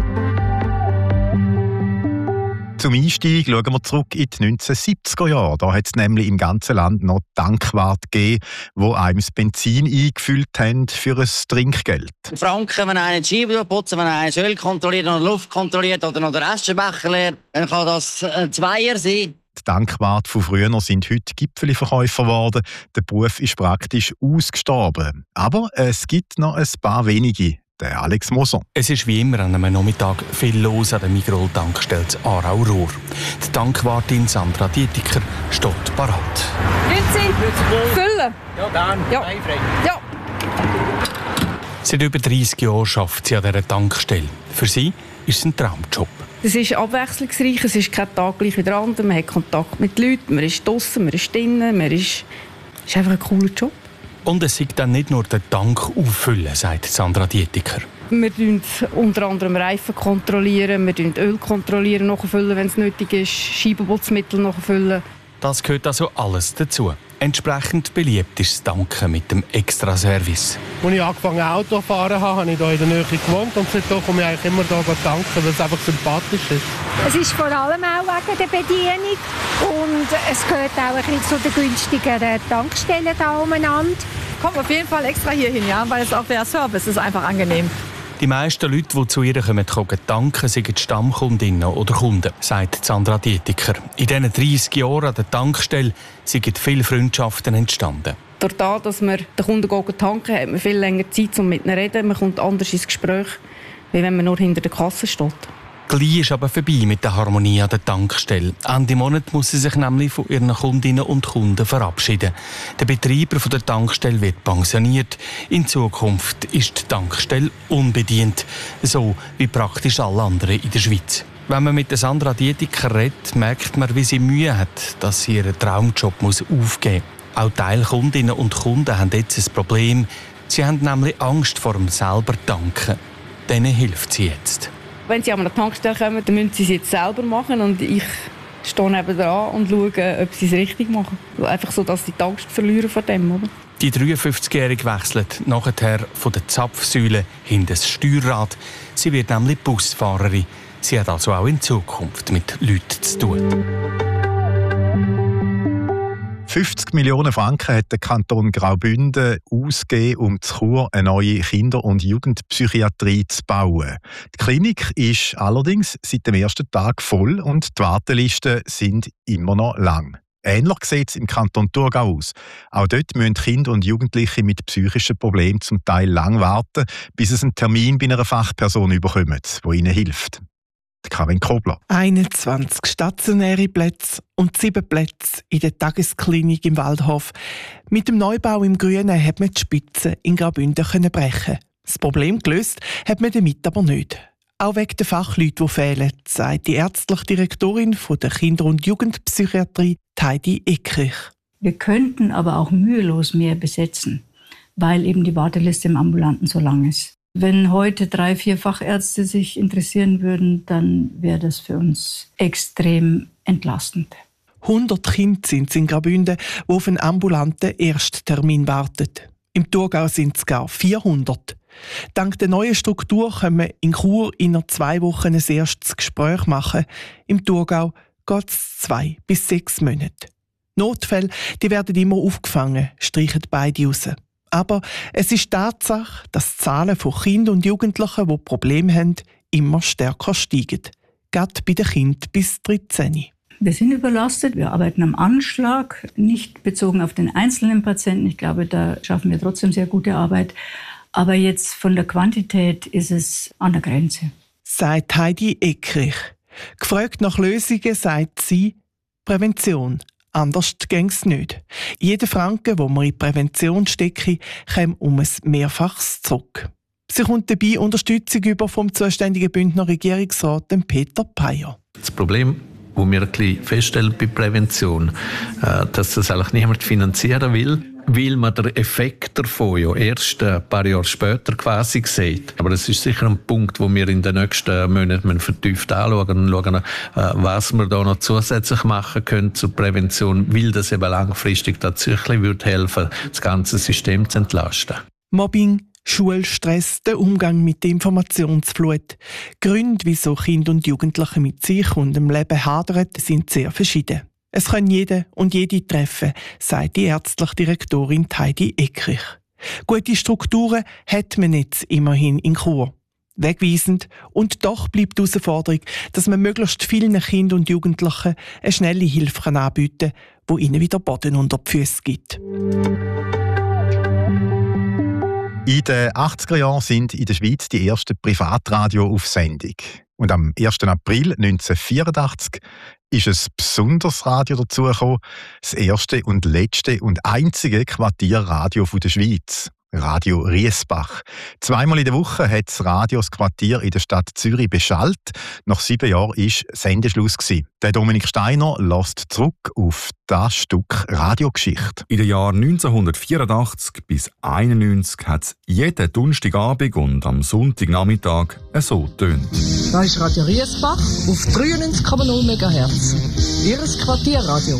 Zum Einstieg schauen wir zurück in die 1970er Jahre. Da hat es nämlich im ganzen Land noch Tankwarte gegeben, die einem das Benzin eingefüllt haben für ein Trinkgeld. Franken, wenn einer die Scheibe putzen, wenn einer das Öl kontrolliert oder Luft kontrolliert oder noch den Aschenbecher leert, dann kann das ein Zweier sein. Die Tankwarte von früher sind heute Gipfelverkäufer geworden. Der Beruf ist praktisch ausgestorben. Aber es gibt noch ein paar wenige. Der Alex Moser. Es ist wie immer an einem Nachmittag viel los an der Migrol-Tankstelle Aarau-Ruhr. Die Tankwartin Sandra Dietiker steht parat. Grüezi, füllen? Ja, dann. Ja. Ja. Seit über 30 Jahren arbeitet sie an dieser Tankstelle. Für sie ist es ein Traumjob. Es ist abwechslungsreich, es ist kein Tag gleich wie der andere. Man hat Kontakt mit Leuten, man ist draussen, man ist drinnen, es ist einfach ein cooler Job. Und es ist dann nicht nur den Tank auffüllen, sagt Sandra Dietiker. Wir kontrollieren unter anderem Reifen, kontrollieren, wir Öl kontrollieren, nachfüllen, wenn es nötig ist, Scheibenputzmittel nachfüllen. Das gehört also alles dazu. Entsprechend beliebt ist das Tanken mit dem Extraservice. Als ich angefangen Auto zu fahren habe ich hier in der Nähe gewohnt und seitdem komme ich eigentlich immer hier tanken, weil es einfach sympathisch ist. Es ist vor allem auch wegen der Bedienung und es gehört auch ein bisschen zu den günstigeren Tankstellen hier umeinander. Kommt auf jeden Fall extra hier hin, ja, weil es auch der Service ist einfach angenehm. Die meisten Leute, die zu ihr kommen, tanken, sind Stammkundinnen oder Kunden, sagt Sandra Dietiker. In diesen 30 Jahren an der Tankstelle sind viele Freundschaften entstanden. Durch das, dass wir den Kunden tanken, hat man viel länger Zeit, um mit ihnen zu reden. Man kommt anders ins Gespräch, als wenn man nur hinter der Kasse steht. Gleich ist aber vorbei mit der Harmonie an der Tankstelle. Ende Monat muss sie sich nämlich von ihren Kundinnen und Kunden verabschieden. Der Betreiber der Tankstelle wird pensioniert. In Zukunft ist die Tankstelle unbedient, so wie praktisch alle anderen in der Schweiz. Wenn man mit Sandra Dietiker redet, merkt man, wie sie Mühe hat, dass sie ihren Traumjob aufgeben muss. Auch Teilkundinnen und Kunden haben jetzt ein Problem. Sie haben nämlich Angst vor dem selber Tanken. Denen hilft sie jetzt. Wenn sie an eine Tankstelle kommen, dann müssen sie es jetzt selber machen und ich stehe nebenan und schaue, ob sie es richtig machen. Einfach so, dass sie die Angst verlieren vor dem, oder? Die 53-Jährige wechselt nachher von der Zapfsäule hinter das Steuerrad. Sie wird nämlich Busfahrerin. Sie hat also auch in Zukunft mit Leuten zu tun. 50 Millionen Franken hat der Kanton Graubünden ausgegeben, um zu Chur eine neue Kinder- und Jugendpsychiatrie zu bauen. Die Klinik ist allerdings seit dem ersten Tag voll und die Wartelisten sind immer noch lang. Ähnlich sieht es im Kanton Thurgau aus. Auch dort müssen Kinder und Jugendliche mit psychischen Problemen zum Teil lang warten, bis sie einen Termin bei einer Fachperson bekommen, die ihnen hilft. Karin Kobler. 21 stationäre Plätze und 7 Plätze in der Tagesklinik im Waldhof. Mit dem Neubau im Grünen hat man die Spitze in Graubünden brechen. Das Problem gelöst hat man damit aber nicht. Auch wegen der Fachleute, die fehlen, sagt die ärztliche Direktorin der Kinder- und Jugendpsychiatrie, Heidi Eckrich. Wir könnten aber auch mühelos mehr besetzen, weil eben die Warteliste im Ambulanten so lang ist. Wenn heute 3, 4 Fachärzte sich interessieren würden, dann wäre das für uns extrem entlastend. 100 Kinder sind es in Graubünden, die auf einen ambulanten Ersttermin warten. Im Thurgau sind es gar 400. Dank der neuen Struktur können wir in Chur innerhalb 2 Wochen ein erstes Gespräch machen. Im Thurgau geht es 2 bis 6 Monate. Notfälle die werden immer aufgefangen, streichen beide raus. Aber es ist Tatsache, dass die Zahlen von Kindern und Jugendlichen, die Probleme haben, immer stärker steigen. Gerade bei den Kindern bis 13. Wir sind überlastet, wir arbeiten am Anschlag, nicht bezogen auf den einzelnen Patienten. Ich glaube, da schaffen wir trotzdem sehr gute Arbeit. Aber jetzt von der Quantität ist es an der Grenze. Sagt Heidi Eckrich. Gefragt nach Lösungen sagt sie Prävention. Anders geht es nicht. Jeder Franken, den man in Prävention stecke, kommt um ein Mehrfaches zurück. Sie kommt dabei Unterstützung über vom zuständigen Bündner Regierungsrat Peter Peyer. Das Problem, das wir ein bisschen feststellen bei Prävention, dass das eigentlich niemand finanzieren will. weil man den Effekt davon ja erst ein paar Jahre später quasi sieht. Aber das ist sicher ein Punkt, wo wir in den nächsten Monaten vertieft anschauen und schauen, was wir da noch zusätzlich machen können zur Prävention, weil das eben langfristig tatsächlich wird helfen, das ganze System zu entlasten. Mobbing, Schulstress, der Umgang mit der Informationsflut. Gründe, wieso Kinder und Jugendliche mit sich und dem Leben hadern, sind sehr verschieden. Es kann jeder und jede treffen, sagt die ärztliche Direktorin Heidi Eckrich. Gute Strukturen hat man jetzt immerhin in Chur. Wegweisend und doch bleibt die Herausforderung, dass man möglichst vielen Kindern und Jugendlichen eine schnelle Hilfe anbieten kann, die ihnen wieder Boden unter die Füße gibt. In den 80er Jahren sind in der Schweiz die ersten Privatradio auf Sendung. Und am 1. April 1984 ist ein besonderes Radio dazugekommen, das erste und letzte und einzige Quartierradio der Schweiz. Radio Riesbach. Zweimal in der Woche hat das Radio das Quartier in der Stadt Zürich beschallt. Nach 7 Jahren war Sendeschluss. Der Dominik Steiner lässt zurück auf das Stück Radiogeschichte. In den Jahren 1984 bis 1991 hat es jeden Donnerstagabend und am Sonntagnachmittag so getönt. Das ist Radio Riesbach auf 93,0 MHz. Ihres Quartierradio.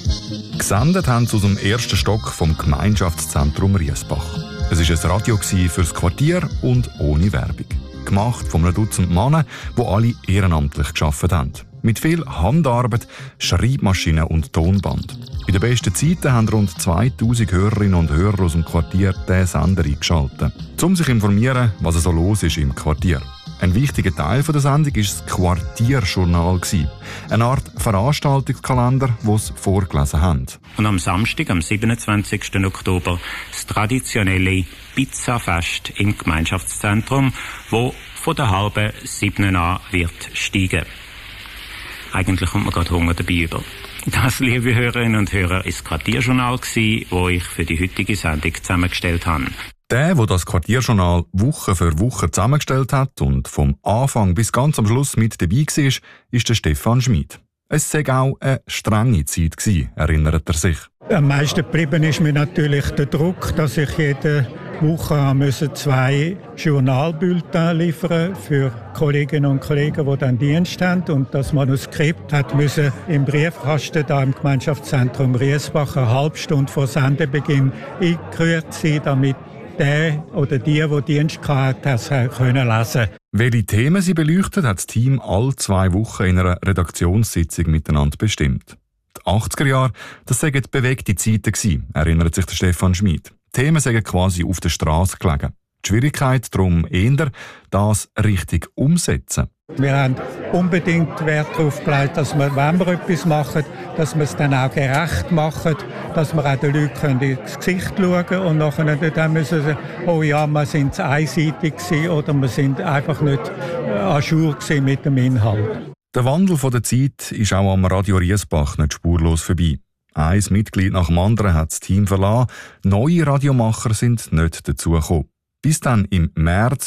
Gesendet haben sie aus dem ersten Stock vom Gemeinschaftszentrum Riesbach. Es war ein Radio fürs Quartier und ohne Werbung. Gemacht von einem Dutzend Männern, die alle ehrenamtlich gearbeitet haben. Mit viel Handarbeit, Schreibmaschinen und Tonband. In den besten Zeiten haben rund 2000 Hörerinnen und Hörer aus dem Quartier diesen Sender eingeschaltet, um sich zu informieren, was so los ist im Quartier. Ein wichtiger Teil der Sendung war das Quartierjournal. Eine Art Veranstaltungskalender, den sie vorgelesen haben. Und am Samstag, am 27. Oktober, das traditionelle Pizzafest im Gemeinschaftszentrum, wo von der halben 7 an wird steigen. Eigentlich kommt man gerade Hunger dabei über. Das, liebe Hörerinnen und Hörer, ist das Quartierjournal, das ich für die heutige Sendung zusammengestellt habe. Der das Quartierjournal Woche für Woche zusammengestellt hat und vom Anfang bis ganz am Schluss mit dabei war, ist der Stefan Schmid. Es war auch eine strenge Zeit gewesen, erinnert er sich. Am meisten geblieben ist mir natürlich der Druck, dass ich jede Woche 2 Journalbulletins liefern für Kolleginnen und Kollegen, die dann Dienst haben. Und das Manuskript musste im Briefkasten da im Gemeinschaftszentrum Riesbach eine halbe Stunde vor Sendebeginn eingerührt sein, damit der oder die Dienst hatte, das können lesen. Welche Themen sie beleuchtet, hat das Team alle 2 Wochen in einer Redaktionssitzung miteinander bestimmt. Die 80er Jahre, das waren bewegte Zeiten gewesen, erinnert sich der Stefan Schmid. Die Themen sind quasi auf der Straße gelegen. Die Schwierigkeit darum eher, das richtig umsetzen. Wir haben unbedingt Wert darauf gelegt, dass wir, wenn wir etwas machen, dass wir es dann auch gerecht machen, dass wir auch den Leuten ins Gesicht schauen können und nachher dann müssen sie sagen, oh ja, wir sind einseitig gewesen oder wir sind einfach nicht à jour mit dem Inhalt. Der Wandel der Zeit ist auch am Radio Riesbach nicht spurlos vorbei. Ein Mitglied nach dem anderen hat das Team verlassen, neue Radiomacher sind nicht dazugekommen. Bis dann im März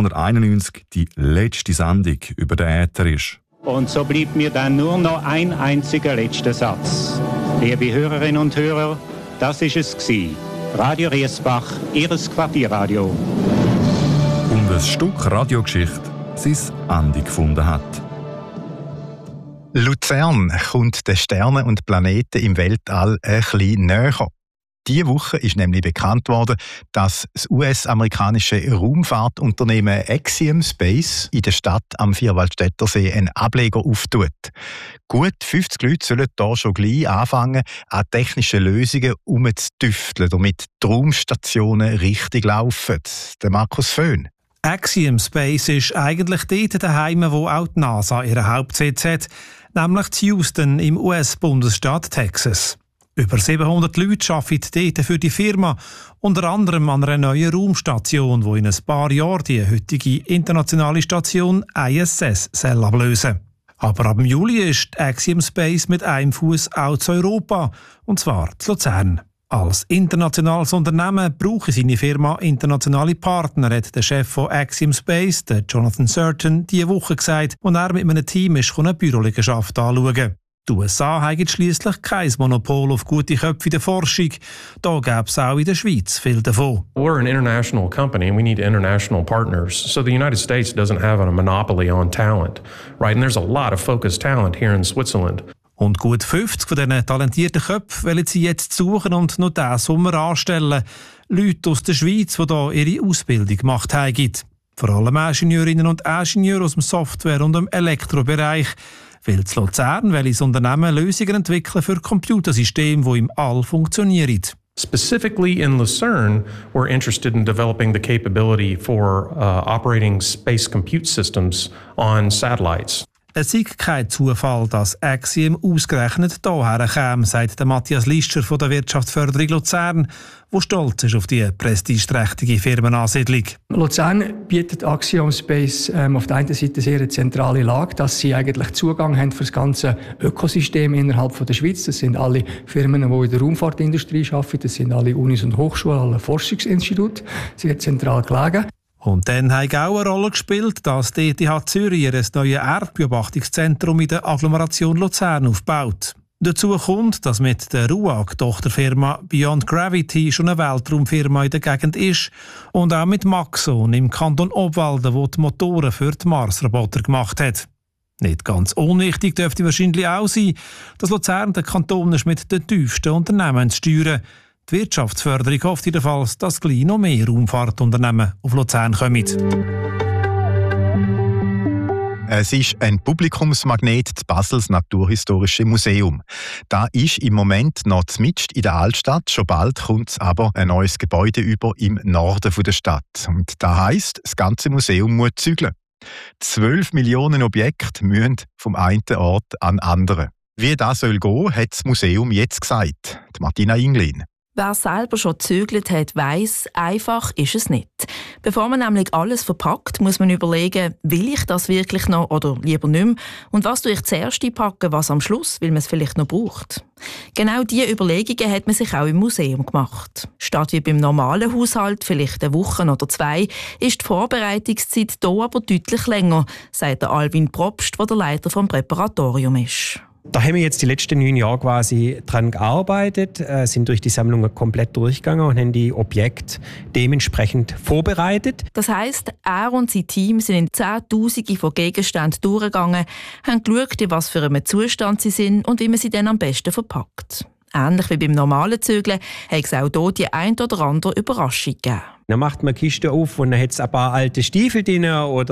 1991 die letzte Sendung über den Äther ist. Und so bleibt mir dann nur noch ein einziger letzter Satz. Liebe Hörerinnen und Hörer, das ist es gewesen. Radio Riesbach, Ihres Quartierradio. Und ein Stück Radiogeschichte sein Ende gefunden hat. Luzern kommt den Sternen und Planeten im Weltall ein bisschen näher. Diese Woche ist nämlich bekannt worden, dass das US-amerikanische Raumfahrtunternehmen Axiom Space in der Stadt am Vierwaldstättersee einen Ableger auftut. Gut 50 Leute sollen hier schon gleich anfangen, an technischen Lösungen umzutüfteln, damit die Raumstationen richtig laufen. Der Markus Föhn. Axiom Space ist eigentlich dort daheim, wo auch die NASA ihren Hauptsitz hat, nämlich in Houston im US-Bundesstaat Texas. Über 700 Leute arbeiten dort für die Firma, unter anderem an einer neuen Raumstation, die in ein paar Jahren die heutige internationale Station ISS ablösen soll. Aber ab Juli ist Axiom Space mit einem Fuß auch zu Europa, und zwar zu Luzern. Als internationales Unternehmen brauche seine Firma internationale Partner, hat der Chef von Axiom Space, der Jonathan Certain, diese Woche gesagt, als er mit einem Team eine Büroliegenschaft anschauen. Die USA haben schliesslich kein Monopol auf gute Köpfe in der Forschung. Da gäbe es auch in der Schweiz viel davon. We're an international company and we need international partners. So the United States doesn't have a monopoly on talent, right? And there's a lot of focused talent here in Switzerland. Und gut 50 von diesen talentierten Köpfen wollen sie jetzt suchen und noch diesen Sommer anstellen. Leute aus der Schweiz, die hier ihre Ausbildung gemacht haben. Vor allem Ingenieurinnen und Ingenieure aus dem Software- und dem Elektrobereich. Weil zu Luzern will das Unternehmen Lösungen entwickeln für Computersysteme, die im All funktionieren. Specifically in Lucerne, we're interested in developing the capability for operating space compute systems on satellites. Es ist kein Zufall, dass Axiom ausgerechnet hierher käme, sagt Matthias Lischer von der Wirtschaftsförderung Luzern, der stolz ist auf die prestigeträchtige Firmenansiedlung. Luzern bietet Axiom Space auf der einen Seite sehr eine zentrale Lage, dass sie eigentlich Zugang haben für das ganze Ökosystem innerhalb von der Schweiz. Das sind alle Firmen, die in der Raumfahrtindustrie arbeiten, das sind alle Unis und Hochschulen, alle Forschungsinstitute, sehr zentral gelegen. Und dann hat auch eine Rolle gespielt, dass die ETH Zürich ein neues Erdbeobachtungszentrum in der Agglomeration Luzern aufbaut. Dazu kommt, dass mit der RUAG-Tochterfirma Beyond Gravity schon eine Weltraumfirma in der Gegend ist und auch mit Maxon im Kanton Obwalden, wo die Motoren für die Mars-Roboter gemacht hat. Nicht ganz unwichtig dürfte wahrscheinlich auch sein, dass Luzern der Kanton ist mit den tiefsten Unternehmen zu steuern. Die Wirtschaftsförderung hofft jedenfalls, dass gleich noch mehr Raumfahrtunternehmen auf Luzern kommen. Es ist ein Publikumsmagnet, das Basels Naturhistorische Museum. Da ist im Moment noch mitten in der Altstadt. Schon bald kommt aber ein neues Gebäude über im Norden der Stadt. Und das heisst, das ganze Museum muss zügeln. 12 Millionen Objekte müssen vom einen Ort an den anderen. Wie das soll gehen, hat das Museum jetzt gesagt. Die Martina Inglin. Wer selber schon gezögert hat, weiss, einfach ist es nicht. Bevor man nämlich alles verpackt, muss man überlegen, will ich das wirklich noch oder lieber nicht mehr? Und was tue ich zuerst einpacken, was am Schluss, weil man es vielleicht noch braucht? Genau diese Überlegungen hat man sich auch im Museum gemacht. Statt wie beim normalen Haushalt, vielleicht eine Woche oder 2, ist die Vorbereitungszeit hier aber deutlich länger, sagt der Alvin Probst, der der Leiter des Präparatoriums ist. Da haben wir jetzt die letzten 9 Jahre quasi dran gearbeitet, sind durch die Sammlungen komplett durchgegangen und haben die Objekte dementsprechend vorbereitet. Das heisst, er und sein Team sind in Zehntausende von Gegenständen durchgegangen, haben geschaut, in was für einem Zustand sie sind und wie man sie dann am besten verpackt. Ähnlich wie beim normalen Zügeln hat es auch hier die ein oder andere Überraschung gegeben. Dann macht man die Kiste auf und dann hat es ein paar alte Stiefel drin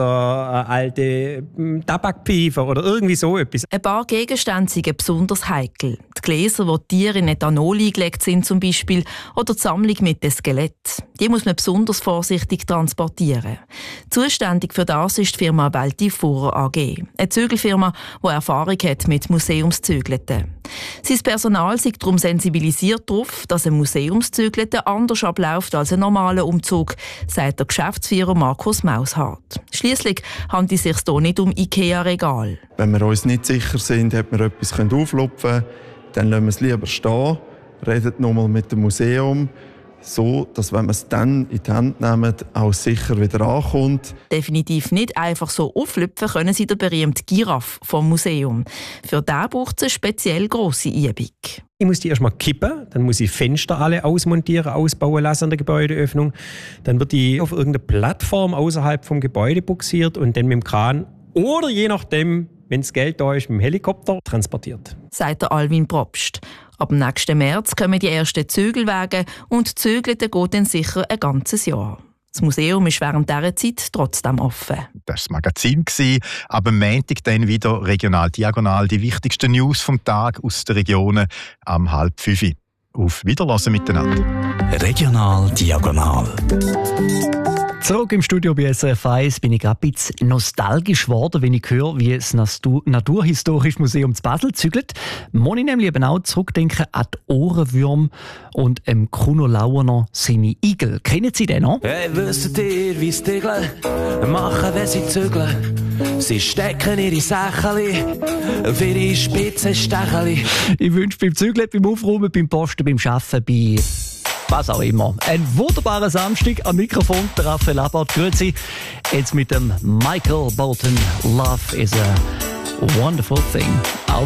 oder alte Tabakpfeife oder irgendwie so etwas. Ein paar Gegenstände sind besonders heikel. Die Gläser, wo die Tiere in Ethanol eingelegt sind zum Beispiel, oder die Sammlung mit dem Skelett. Die muss man besonders vorsichtig transportieren. Zuständig für das ist die Firma Weltifurer AG, eine Zügelfirma, die Erfahrung hat mit Museumszügelten. Sein Personal ist darum sensibilisiert darauf, dass ein Museumszügelten anders abläuft als ein normaler Umzug, sagt der Geschäftsführer Markus Maushardt. Schliesslich handelt es sich hier nicht um IKEA-Regal. Wenn wir uns nicht sicher sind, ob wir etwas auflupfen können, dann lassen wir es lieber stehen, reden nochmal mit dem Museum, so dass, wenn wir es dann in die Hand nehmen, auch sicher wieder ankommt. Definitiv nicht einfach so auflüpfen können sie der berühmte Giraffe vom Museum. Für den braucht es eine speziell grosse Übung. Ich muss die erstmal kippen, dann muss ich Fenster alle ausmontieren, ausbauen lassen an der Gebäudeöffnung. Dann wird die auf irgendeine Plattform außerhalb vom Gebäude buxiert und dann mit dem Kran oder je nachdem, wenn das Geld da ist, mit dem Helikopter transportiert. Sagt der Alvin Probst. Ab dem nächsten März kommen die ersten Zügelwagen und Zügeln geht dann sicher ein ganzes Jahr. Das Museum ist während dieser Zeit trotzdem offen. Das war das Magazin. Ab am Montag dann wieder regional diagonal die wichtigsten News vom Tag aus den Regionen am 4:30. Auf Wiederhören miteinander. Regional diagonal. Zurück im Studio bei SRF 1 bin ich gerade ein bisschen nostalgisch geworden, wenn ich höre, wie das Naturhistorische Museum zu Basel zügelt. Muss ich nämlich eben auch zurückdenken an die Ohrenwürmer und Kuno Lauener seine Igel. Kennen Sie den noch? Hey, wüsstet ihr, wie die Igel machen, wenn sie zügeln? Sie stecken ihre Sächeli auf ihre spitzen Stecheli. Ich wünsche beim Zügeln, beim Aufräumen, beim Posten, beim Arbeiten, bei was auch immer. Ein wunderbarer Samstag am Mikrofon, der Raphael Abad. Grüezi. Jetzt mit dem Michael Bolton. Love is a wonderful thing. Auf